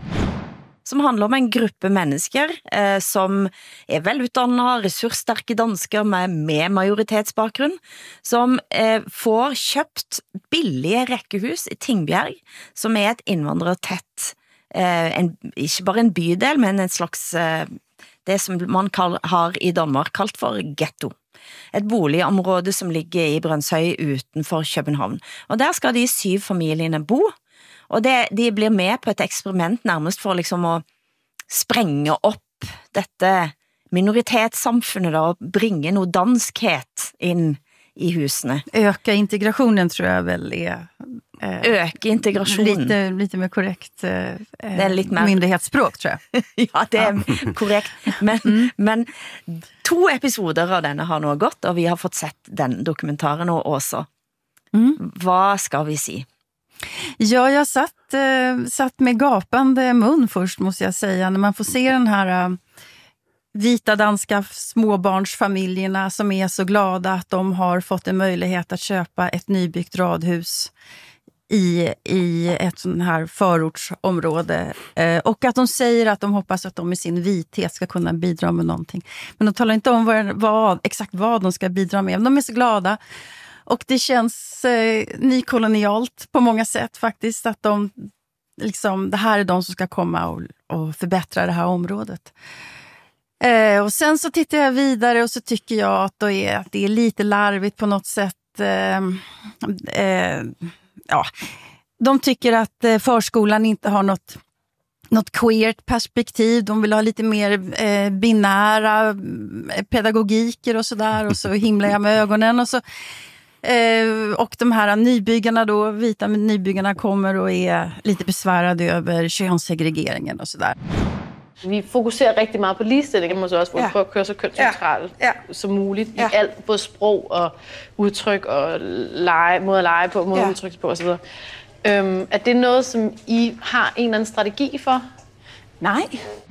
Som handler om en gruppe mennesker eh, som er velutdannet, ressurssterke dansker med, med majoritetsbakgrunn, som eh, får kjøpt billige rekkehus i Tingbjerg, som er et innvandrertett, eh, en, ikke bare en bydel, men en slags... Eh, det som man kall, har i Danmark kalt for ghetto. Et boligområde som ligger i Brønshøj utenfor København. Og der skal de syv familiene bo, og det, de blir med på et eksperiment nærmest for liksom å sprenge opp dette minoritetssamfunnet da, og bringe noe danskhet inn i husene. Öka integrationen tror jag väl är... Eh, Öka integrationen. Lite, lite mer korrekt eh, det är lite mer... myndighetsspråk tror jag. Ja, det är korrekt. Men, mm. men to episoder av denne har nå gått, og vi har fått sett den dokumentaren også. Mm. Vad ska vi si? Ja, jag satt, eh, satt med gapande mun först måste jag säga. När man får se den här... Eh, vita danska småbarnsfamiljerna som är så glada att de har fått en möjlighet att köpa ett nybyggt radhus i, i ett sån här förortsområde. Eh, och att de säger att de hoppas att de med sin vithet ska kunna bidra med någonting. Men de talar inte om vad, vad, exakt vad de ska bidra med. De är så glada. Och det känns eh, nykolonialt på många sätt faktiskt. Att de, liksom, det här är de som ska komma och, och förbättra det här området. Eh, och sen så tittar jag vidare och så tycker jag att, då är, att det är lite larvigt på något sätt. Eh, eh, ja. De tycker att eh, förskolan inte har något, något queert perspektiv. De vill ha lite mer eh, binära pedagogiker och sådär. Och så himlar jag med ögonen. Och, så, eh, och de här nybyggarna då, vita nybyggarna kommer och är lite besvärade över könssegregeringen och sådär. Vi fokuserer rigtig meget på ligestilling, og måske også for ja. At køre så kønsneutralt ja. Ja. Som muligt ja. I alt, både sprog og udtryk og lege, måde at lege på, måde ja. At udtrykke på osv. Øhm, er det noget, som I har en eller anden strategi for? Nej.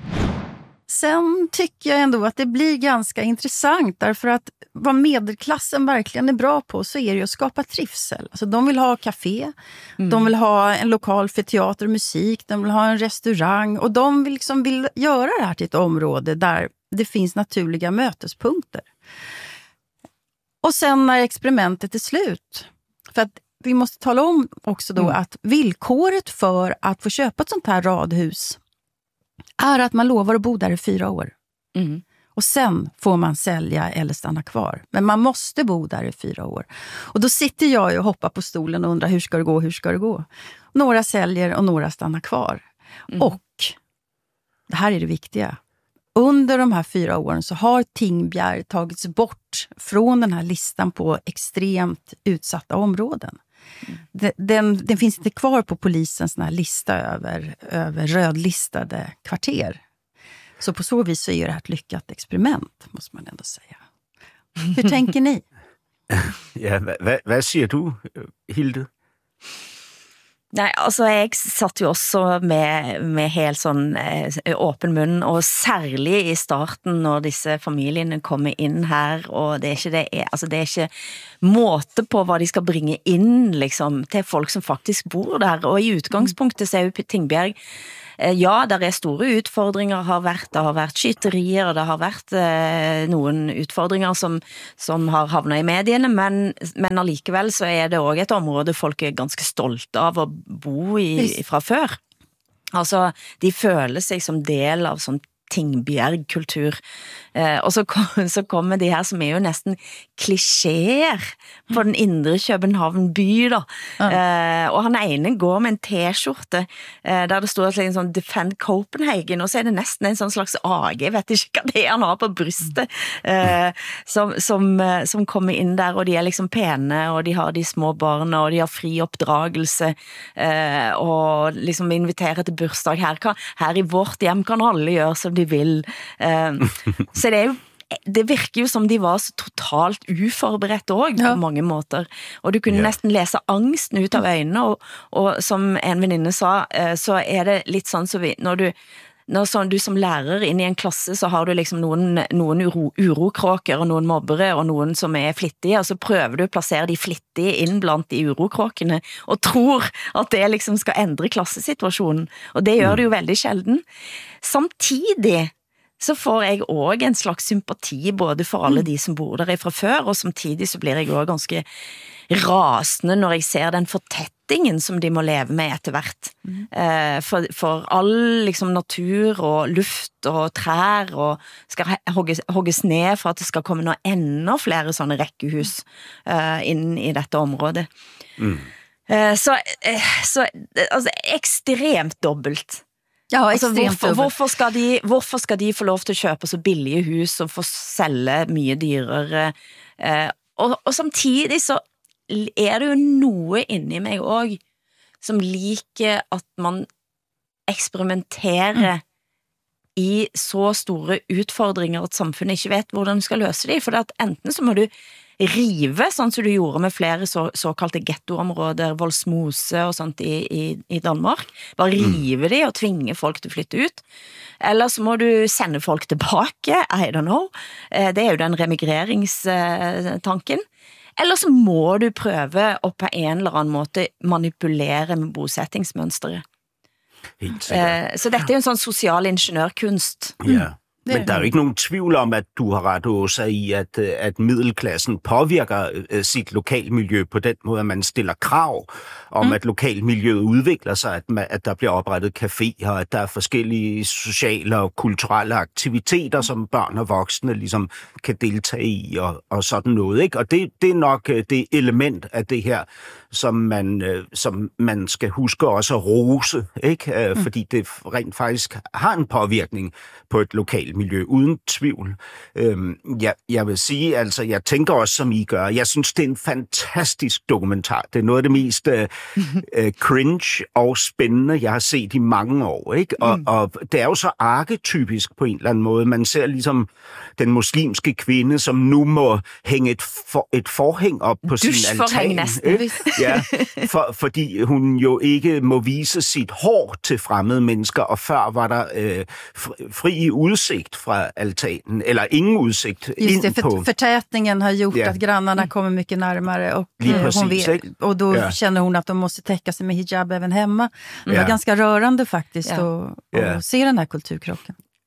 Sen tycker jag ändå att det blir ganska intressant därför att vad medelklassen verkligen är bra på så är det att skapa trivsel. Alltså de vill ha café, mm. de vill ha en lokal för teater och musik, de vill ha en restaurang och de vill, liksom vill göra det här till ett område där det finns naturliga mötespunkter. Och sen när experimentet är slut För att vi måste tala om också då mm. att villkoret för att få köpa ett sånt här radhus är att man lovar att bo där i fyra år. Mm. Och sen får man sälja eller stanna kvar. Men man måste bo där i fyra år. Och då sitter jag och hoppar på stolen och undrar hur ska det gå, hur ska det gå? Några säljer och några stannar kvar. Mm. Och det här är det viktiga. Under de här fyra åren så har Tingbjerg tagits bort från den här listan på extremt utsatta områden. Mm. Den, den, den finns inte kvar på polisens sån här lista över, över rödlistade kvarter. Så på så vis så är det här ett lyckat experiment, måste man ändå säga. Hur tänker ni? Ja, vad, vad säger du, Hilde? Nej, altså jeg satt jo også med, med helt sånn eh, åpen munn, og særlig i starten når disse familiene kommer inn her, og det er ikke, det er, altså det er ikke måte på hva de skal bringe inn liksom, til folk som faktisk bor der, og i utgangspunktet så er jo Tingbjerg ja, der er store utfordringer har vært, det har vært skytterier, og det har vært eh, noen utfordringer som, som har havnet i mediene, men, men allikevel så er det også et område folk er ganske stolte av å bo i fra før. Altså, de føler seg som del av sånn Tingbjerg-kultur. Eh, og så, kom, så kommer de her som er jo nesten klisjeer på den indre København by da. Ja. Eh, og han ene går med en t-skjorte eh, der det står en sånn Defend Copenhagen, og så er det nesten en sånn slags A G, jeg vet ikke hva det er han har på brystet, eh, som, som, som kommer inn der, og de er liksom pene, og de har de små barna, og de har fri oppdragelse, eh, og liksom inviterer til bursdag her, kan, her i vårt hjem kan alle gjøre som de vil. Uh, så det er jo det virker jo som de var så totalt uforberedt også, ja. På mange måter. Og du kunne yeah. nesten lese angsten ut av øynene, og, og som en venninne sa, uh, så er det litt sånn så vi, når du Når sånn, du som lærer inn i en klasse, så har du liksom noen, noen uro, urokråker og noen mobbere og noen som er flittige, og så prøver du å plassere de flittige inn blant de urokråkene og tror at det liksom skal endre klassesituasjonen. Og det gjør det jo veldig sjelden. Samtidig så får jeg også en slags sympati både for alle de som bor der fra før, og samtidig så blir jeg også ganske rasende når jeg ser den fortettingen som de må leve med etter hvert. Mm. Eh, for, for all liksom, natur og luft og trær og skal hogges, hogges ned for at det skal komme noe enda flere sånne rekkehus eh, inn i dette området. Mm. Eh, så eh, så altså, ekstremt dobbelt. Ja, altså, hvorfor, hvorfor, skal de, hvorfor skal de få lov til å kjøpe så billige hus og få selge mye dyrere? Eh, og, og samtidig så er det jo noe inni meg også som liker at man eksperimenterer mm. i så store utfordringer at samfunnet ikke vet hvordan du skal løse dem. For at enten så må du rive, sånn som du gjorde med flere så, såkalte ghettoområder, Voldsmose og sånt i, i, i Danmark. Bare rive de og tvinge folk til å flytte ut. Eller så må du sende folk tilbake, I don't know. Det er jo den remigreringstanken. Eller så må du prøve å på en eller annen måte manipulere med bosettingsmønstret. Eh, så dette er jo en sånn social ingeniørkunst. Ja, men der er jo ikke nogen tvivl om, at du har ret, Åsa, i, at, at middelklassen påvirker uh, sit lokalmiljø på den måde, at man stiller krav om, mm. at lokalmiljøet udvikler sig, at, man, at der bliver oprettet caféer, at der er forskellige sociale og kulturelle aktiviteter, som børn og voksne ligesom kan deltage i, og, og sådan noget, ikke? Og det, det er nok uh, det element af det her, som man, uh, som man skal huske også at rose, ikke? Uh, mm. Fordi det rent faktisk har en påvirkning på et lokalmiljø, uden tvivl. Øhm, jeg, jeg vil sige, altså, jeg tænker også, som I gør. Jeg synes, det er en fantastisk dokumentar. Det er noget af det mest øh, øh, cringe og spændende, jeg har set i mange år, ikke? Og, mm. og det er jo så arketypisk på en eller anden måde. Man ser ligesom den muslimske kvinde, som nu må hænge et, for, et forhæng op på sin altan. Næsten, ja, for, fordi hun jo ikke må vise sit hår til fremmede mennesker, og før var der øh, fri udsigt fra altanen, eller ingen udsigt Just in det, för, på. Förtätningen har gjort ja. Att grannarna kommer mycket närmare och, precis, hon vet, och då ja. Känner hon att de måste täcka sig med hijab även hemma. Det var ja. Ganska rörande faktiskt ja. att, att ja. se den här kulturkrocken.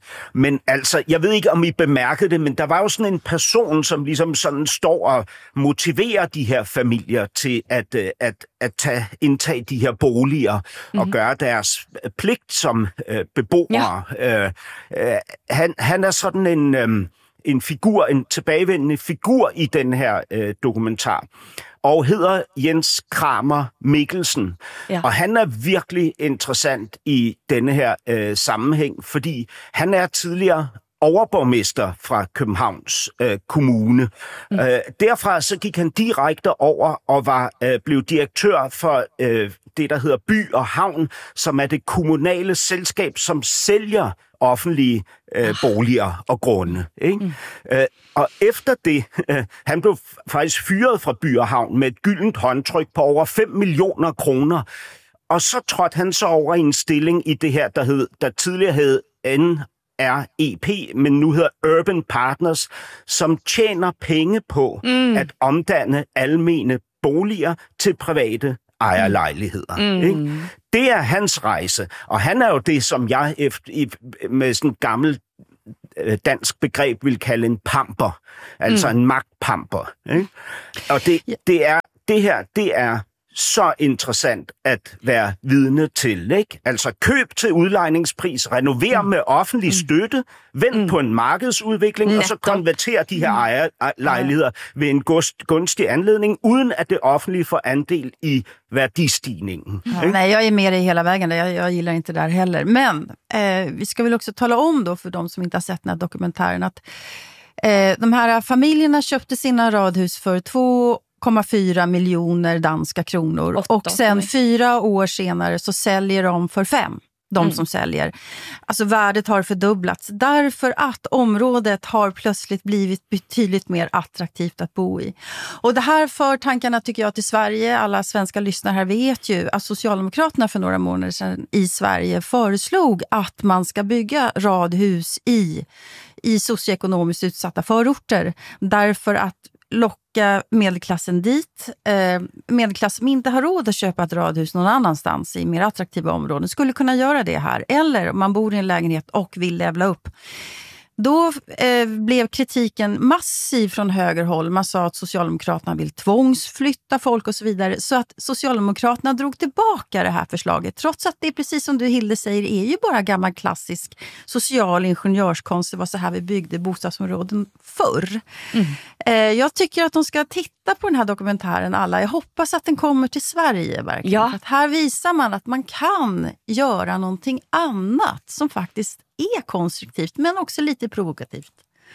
Men altså, jeg ved ikke, om I bemærkede det, men der var jo sådan en person, som ligesom sådan står og motiverer de her familier til at, at, at tage, indtage de her boliger mm-hmm. og gøre deres pligt som øh, beboere. Ja. Øh, øh, han, han er sådan en, øh, en figur, en tilbagevendende figur i den her øh, dokumentar, og hedder Jens Kramer Mikkelsen. Ja. Og han er virkelig interessant i denne her øh, sammenhæng, fordi han er tidligere overborgmester fra Københavns øh, Kommune. Mm. Øh, derfra så gik han direkte over og var øh, blev direktør for øh, det, der hedder By og Havn, som er det kommunale selskab, som sælger offentlige øh, boliger og grunde. Ikke? Mm. Øh, og efter det, øh, han blev faktisk fyret fra By og Havn med et gyldent håndtryk på over fem millioner kroner. Og så trådte han så over i en stilling i det her, der, hed, der tidligere hed N R E P, men nu hedder Urban Partners, som tjener penge på mm. at omdanne almene boliger til private ejerlejligheder. Mm. Ikke? Det er hans rejse, og han er jo det, som jeg efter, med sådan et gammelt dansk begreb vil kalde en pamper, altså mm. en magtpamper. Ikke? Og det, det, er, det her, det er så interessant at være vidne til, ikke? Altså køb til udlejningspris, renover mm. med offentlig støtte, vend mm. på en markedsudvikling, Netop. og så konverter de her ejerlejligheder ved en gunstig anledning, uden at det offentlige får andel i värdestigningen. Ja, nej, jag är med dig hela vägen. Jag, jag gillar inte det där heller. Men eh, vi ska väl också tala om då för de som inte har sett den här dokumentären att eh, de här familjerna köpte sina radhus för två komma fyra miljoner danska kronor. Åtta, och sen nej. fyra år senare så säljer de för fem. De mm. som säljer. Alltså värdet har fördubblats. Därför att området har plötsligt blivit betydligt mer attraktivt att bo i. Och det här för tankarna tycker jag till Sverige. Alla svenska lyssnare här vet ju att Socialdemokraterna för några månader sedan i Sverige föreslog att man ska bygga radhus i, i socioekonomiskt utsatta förorter. Därför att locka medelklassen dit. Eh, medelklass som inte har råd att köpa ett radhus någon annanstans i mer attraktiva områden skulle kunna göra det här. Eller om man bor i en lägenhet och vill levla upp. Då eh, blev kritiken massiv från högerhåll. Man sa att Socialdemokraterna vill tvångsflytta folk och så vidare. Så att Socialdemokraterna drog tillbaka det här förslaget. Trots att det, precis som du Hilde säger, är ju bara gammal klassisk social ingenjörskonst. Det var så här vi byggde bostadsområden förr. Mm. Eh, jag tycker att de ska titta på den här dokumentären alla. Jag hoppas att den kommer till Sverige verkligen. Ja. För att här visar man att man kan göra någonting annat som faktiskt är konstruktivt, men också lite provokativt.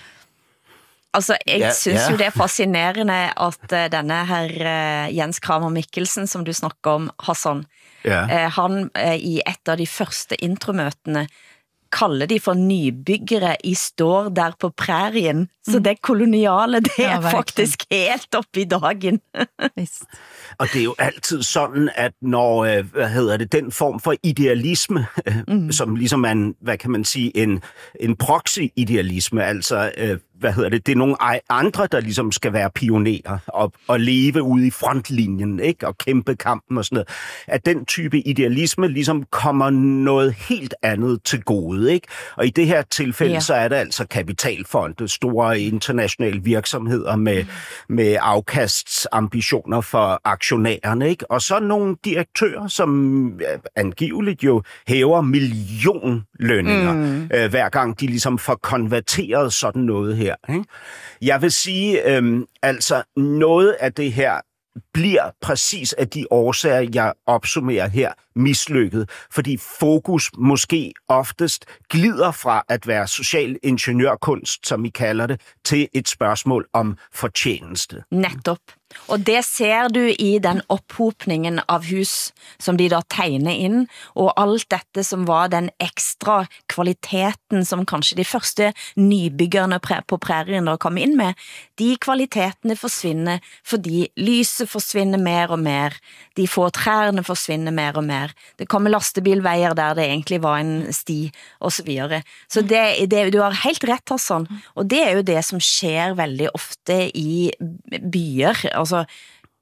Altså, jeg Ja, synes ja. jo det er fascinerende at uh, denne her uh, Jens Kramer Mikkelsen, som du snakker om, Hassan, Ja. uh, han uh, i et av de første intromøtene kalder de for nybyggere i står der på prærien. Så det koloniale, det Ja, er verkligen. faktisk helt op i dagen. Visst. Og det er jo altid sådan, at når, øh, hvad hedder det, den form for idealisme, øh, mm. som ligesom er en, hvad kan man sige, en, en proxy-idealisme, altså, øh, hvad hedder det, det er nogle andre, der ligesom skal være pionerer og, og leve ude i frontlinjen, ikke, og kæmpe kampen og sådan noget, at den type idealisme ligesom kommer noget helt andet til gode, ikke? Og i det her tilfælde, ja. så er det altså kapitalfonde, store internationale virksomheder med, med afkastsambitioner for aktionærerne, ikke? Og så nogle direktører, som angiveligt jo hæver millionlønninger, mm. øh, hver gang de ligesom får konverteret sådan noget her, ikke? Jeg vil sige, øh, altså noget af det her bliver præcis af de årsager, jeg opsummerer her, mislykket, fordi fokus måske oftest glider fra at være social ingeniørkunst, som I kalder det, til et spørgsmål om fortjeneste. Nettopp. Og det ser du i den opphopningen av hus som de da tegner inn, og alt dette som var den ekstra kvaliteten som kanskje de første nybyggerne på prærien da kom inn med, de kvalitetene forsvinner fordi lyset forsvinner mer og mer, de få trærne forsvinner mer og mer, det kommer lastebilveier der det egentlig var en sti, og så videre. Så det, det, du har helt rett, Hassan, og det er jo det som skjer veldig ofte i byer. Altså,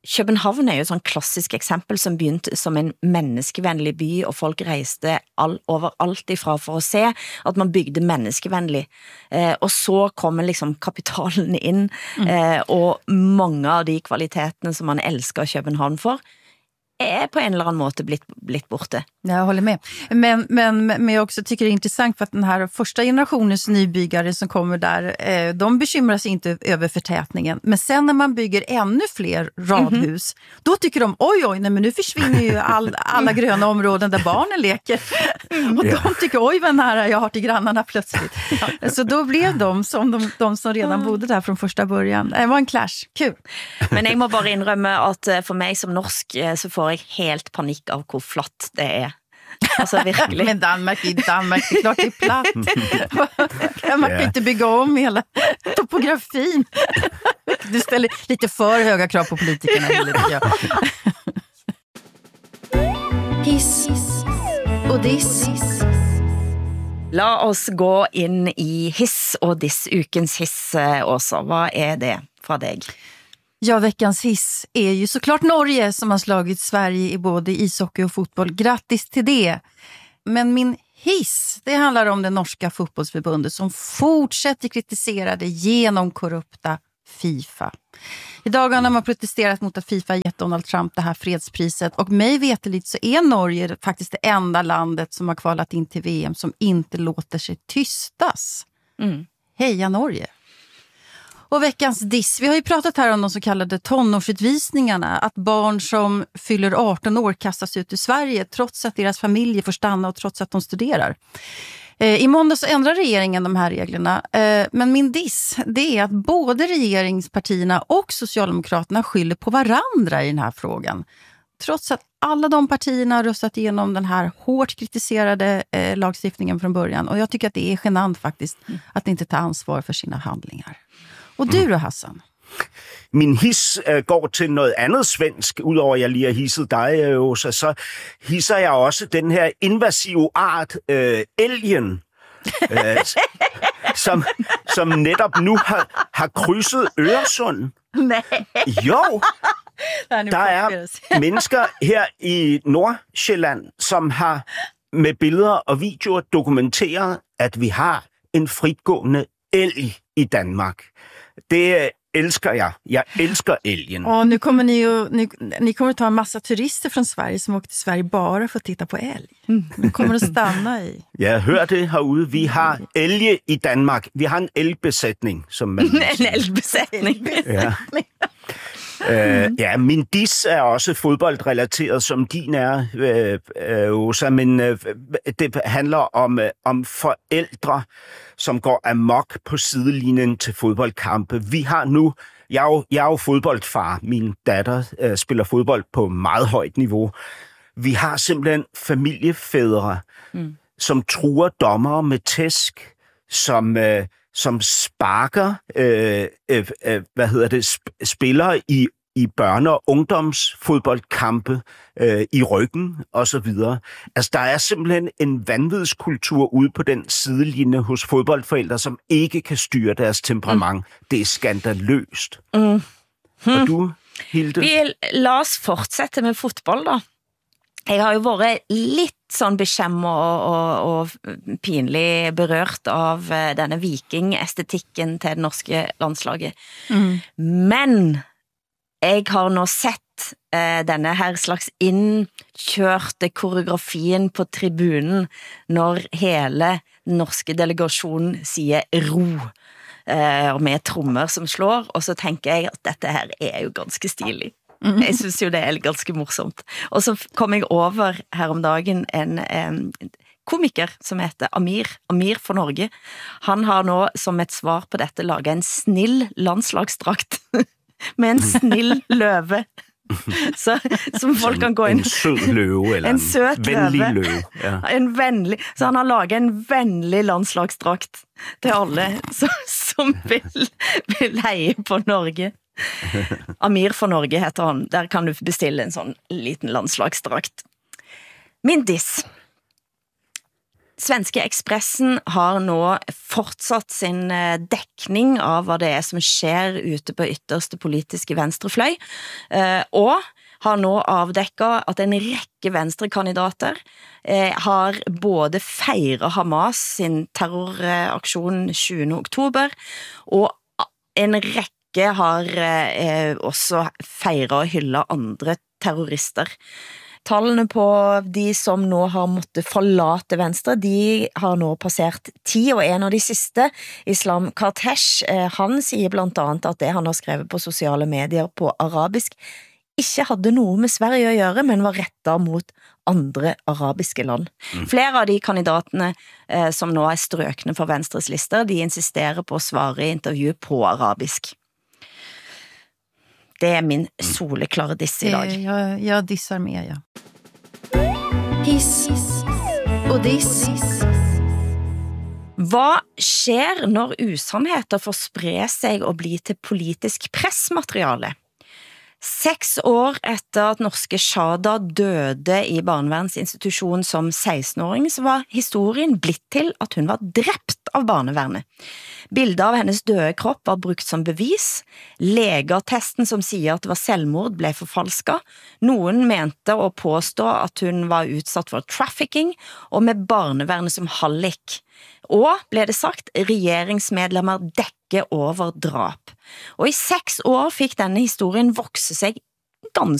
København er jo et sånn klassisk eksempel som begynte som en menneskevennlig by, og folk reiste all, overalt ifra for å se at man bygde menneskevennlig. Eh, og så kommer liksom kapitalen inn, eh, og mange av de kvalitetene som man elsker København for, är på en eller annan måte blitt, blitt borta. Jag håller med. Men, men, men jag också tycker det är intressant för att den här första generationens nybyggare som kommer där, eh, de bekymrar sig inte över förtätningen. Men sen när man bygger ännu fler radhus, mm-hmm. då tycker de, oj oj, nej, men nu försvinner ju all, alla gröna områden där barnen leker. Och de tycker, oj vad nära jag har till grannarna plötsligt. Så då blev de som de, de som redan bodde där från första början. Det var en clash. Kul. Men jag må bara inrømme at for mig som norsk så får jeg helt panik av hvor flott det er. Alltså verkligen. Men Danmark i Danmark, det är klart det är platt. Man kan inte bygga om hela topografin. Du ställer lite för höga krav på politikerna. Hiss och diss. La oss gå in i hiss och diss, ukens hiss också. Vad är det för dig? Ja, veckans hiss är ju såklart Norge som har slagit Sverige i både ishockey och fotboll. Grattis till det! Men min hiss, det handlar om det norska fotbollsförbundet som fortsätter kritisera det genom korrupta FIFA. I dagarna har man protesterat mot att FIFA gett Donald Trump det här fredspriset, och mig veterligt så är Norge faktiskt det enda landet som har kvalat in till V M som inte låter sig tystas. Mm. Heja Norge! Och veckans diss. Vi har ju pratat här om de så kallade tonårsutvisningarna. Att barn som fyller arton år kastas ut ur Sverige trots att deras familjer får stanna och trots att de studerar. Eh, I måndag så ändrar regeringen de här reglerna. Eh, men min diss, det är att både regeringspartierna och Socialdemokraterna skyller på varandra i den här frågan. Trots att alla de partierna har röstat igenom den här hårt kritiserade eh, lagstiftningen från början. Och jag tycker att det är genant faktiskt att inte ta ansvar för sina handlingar. Och du då, Hassan? Min hiss øh, går til noget andet svensk, udover jeg lige har hisset dig, Åsa, så hisser jeg også den her invasive art, øh, elgen, øh, som, som netop nu har, har krydset Øresund. Nej. Jo, der er mennesker her i Nordsjælland, som har med billeder og videoer dokumenteret, at vi har en fritgående elg i Danmark. Det älskar jag. Jag älskar älgen. Ja, nu kommer ni ju, ni, ni kommer att ta en massa turister från Sverige som åker till Sverige bara för att titta på älg. De kommer att stanna i. Jag hör det herude. Vi har älge i Danmark. Vi har en älgbesättning. Som man en älgbesättning. Ja. Øh, ja, min diss er også fodboldrelateret, som din er, øh, øh, Åsa, men øh, det handler om, øh, om forældre, som går amok på sidelinjen til fodboldkampe. Vi har nu, jeg er jo, jeg er jo fodboldfar, min datter øh, spiller fodbold på meget højt niveau. Vi har simpelthen familiefædre, mm. som truer dommere med tæsk, som... Øh, som sparker, øh, øh, øh, hvad hedder det, sp- spillere i, i børne- og ungdomsfodboldkampe øh, i ryggen og så videre. Altså, der er simpelthen en vanvidskultur ude på den sidelinje hos fodboldforældre, som ikke kan styre deres temperament. Mm. Det er skandaløst. Mm. Hmm. Og du, Hilde? Vi la oss fortsette med fotboll da. Jeg har jo vært litt sånn beskjemmet og, og, og pinlig berørt av denne vikingestetikken til det norske landslaget. Mm. Men jeg har nå sett eh, denne her slags innkjørte koreografien på tribunen når hele den norske delegasjonen sier ro. Eh, med trommer som slår, og så tenker jeg at dette her er jo ganske stilig. Jeg synes jo det er ganske morsomt. Og så kom jeg over her om dagen en, en komiker som heter Amir, Amir for Norge. Han har nå som et svar på dette laget en snill landslagsdrakt med en snill løve. Så, som folk kan gå inn. En sød løve, eller en, en søt vennlig løve. Ja. En vennlig, så han har laget en vennlig landslagsdrakt til alle som, som vil, vil heie på Norge. Amir for Norge heter han. Der kan du bestille en sånn liten landslagsdrakt. Min diss. Svenske Expressen har nå fortsatt sin dekning av hva det er som skjer ute på ytterste politiske venstrefløy, og har nå avdekket at en rekke venstrekandidater har både feiret Hamas sin terroraksjon tjuende oktober, og en rekke har også feiret og hyllet andre terrorister. Tallene på de som nå har måttet forlate Venstre, de har nå passert ti, og en av de siste, Islam Kartesh, han sier blant annet at det han har skrevet på sosiale medier på arabisk ikke hadde noe med Sverige å gjøre, men var rettet mot andre arabiske land. Mm. Flere av de kandidatene eh, som nå er strøkne for Venstres lister, de insisterer på å svare i intervju på arabisk. Det är min soleklare diss idag. Eh, jag, jag dissar med, ja. Hiss och diss. Hva skjer når usannheter får spre seg og bli til politisk pressmateriale? Seks år etter at norske Shada døde i barnevernsinstitusjon som seksten-åring, så var historien blitt til at hun var drept av barnevernet. Bildet av hennes døde kropp var brukt som bevis. Legeattesten som sier at det var selvmord ble forfalsket. Noen mente å påstå at hun var utsatt for trafficking, og med barnevernet som hallik. Og, ble det sagt, regjeringsmedlemmer dekker over drap. Og i seks år fikk denne historien vokse seg ganske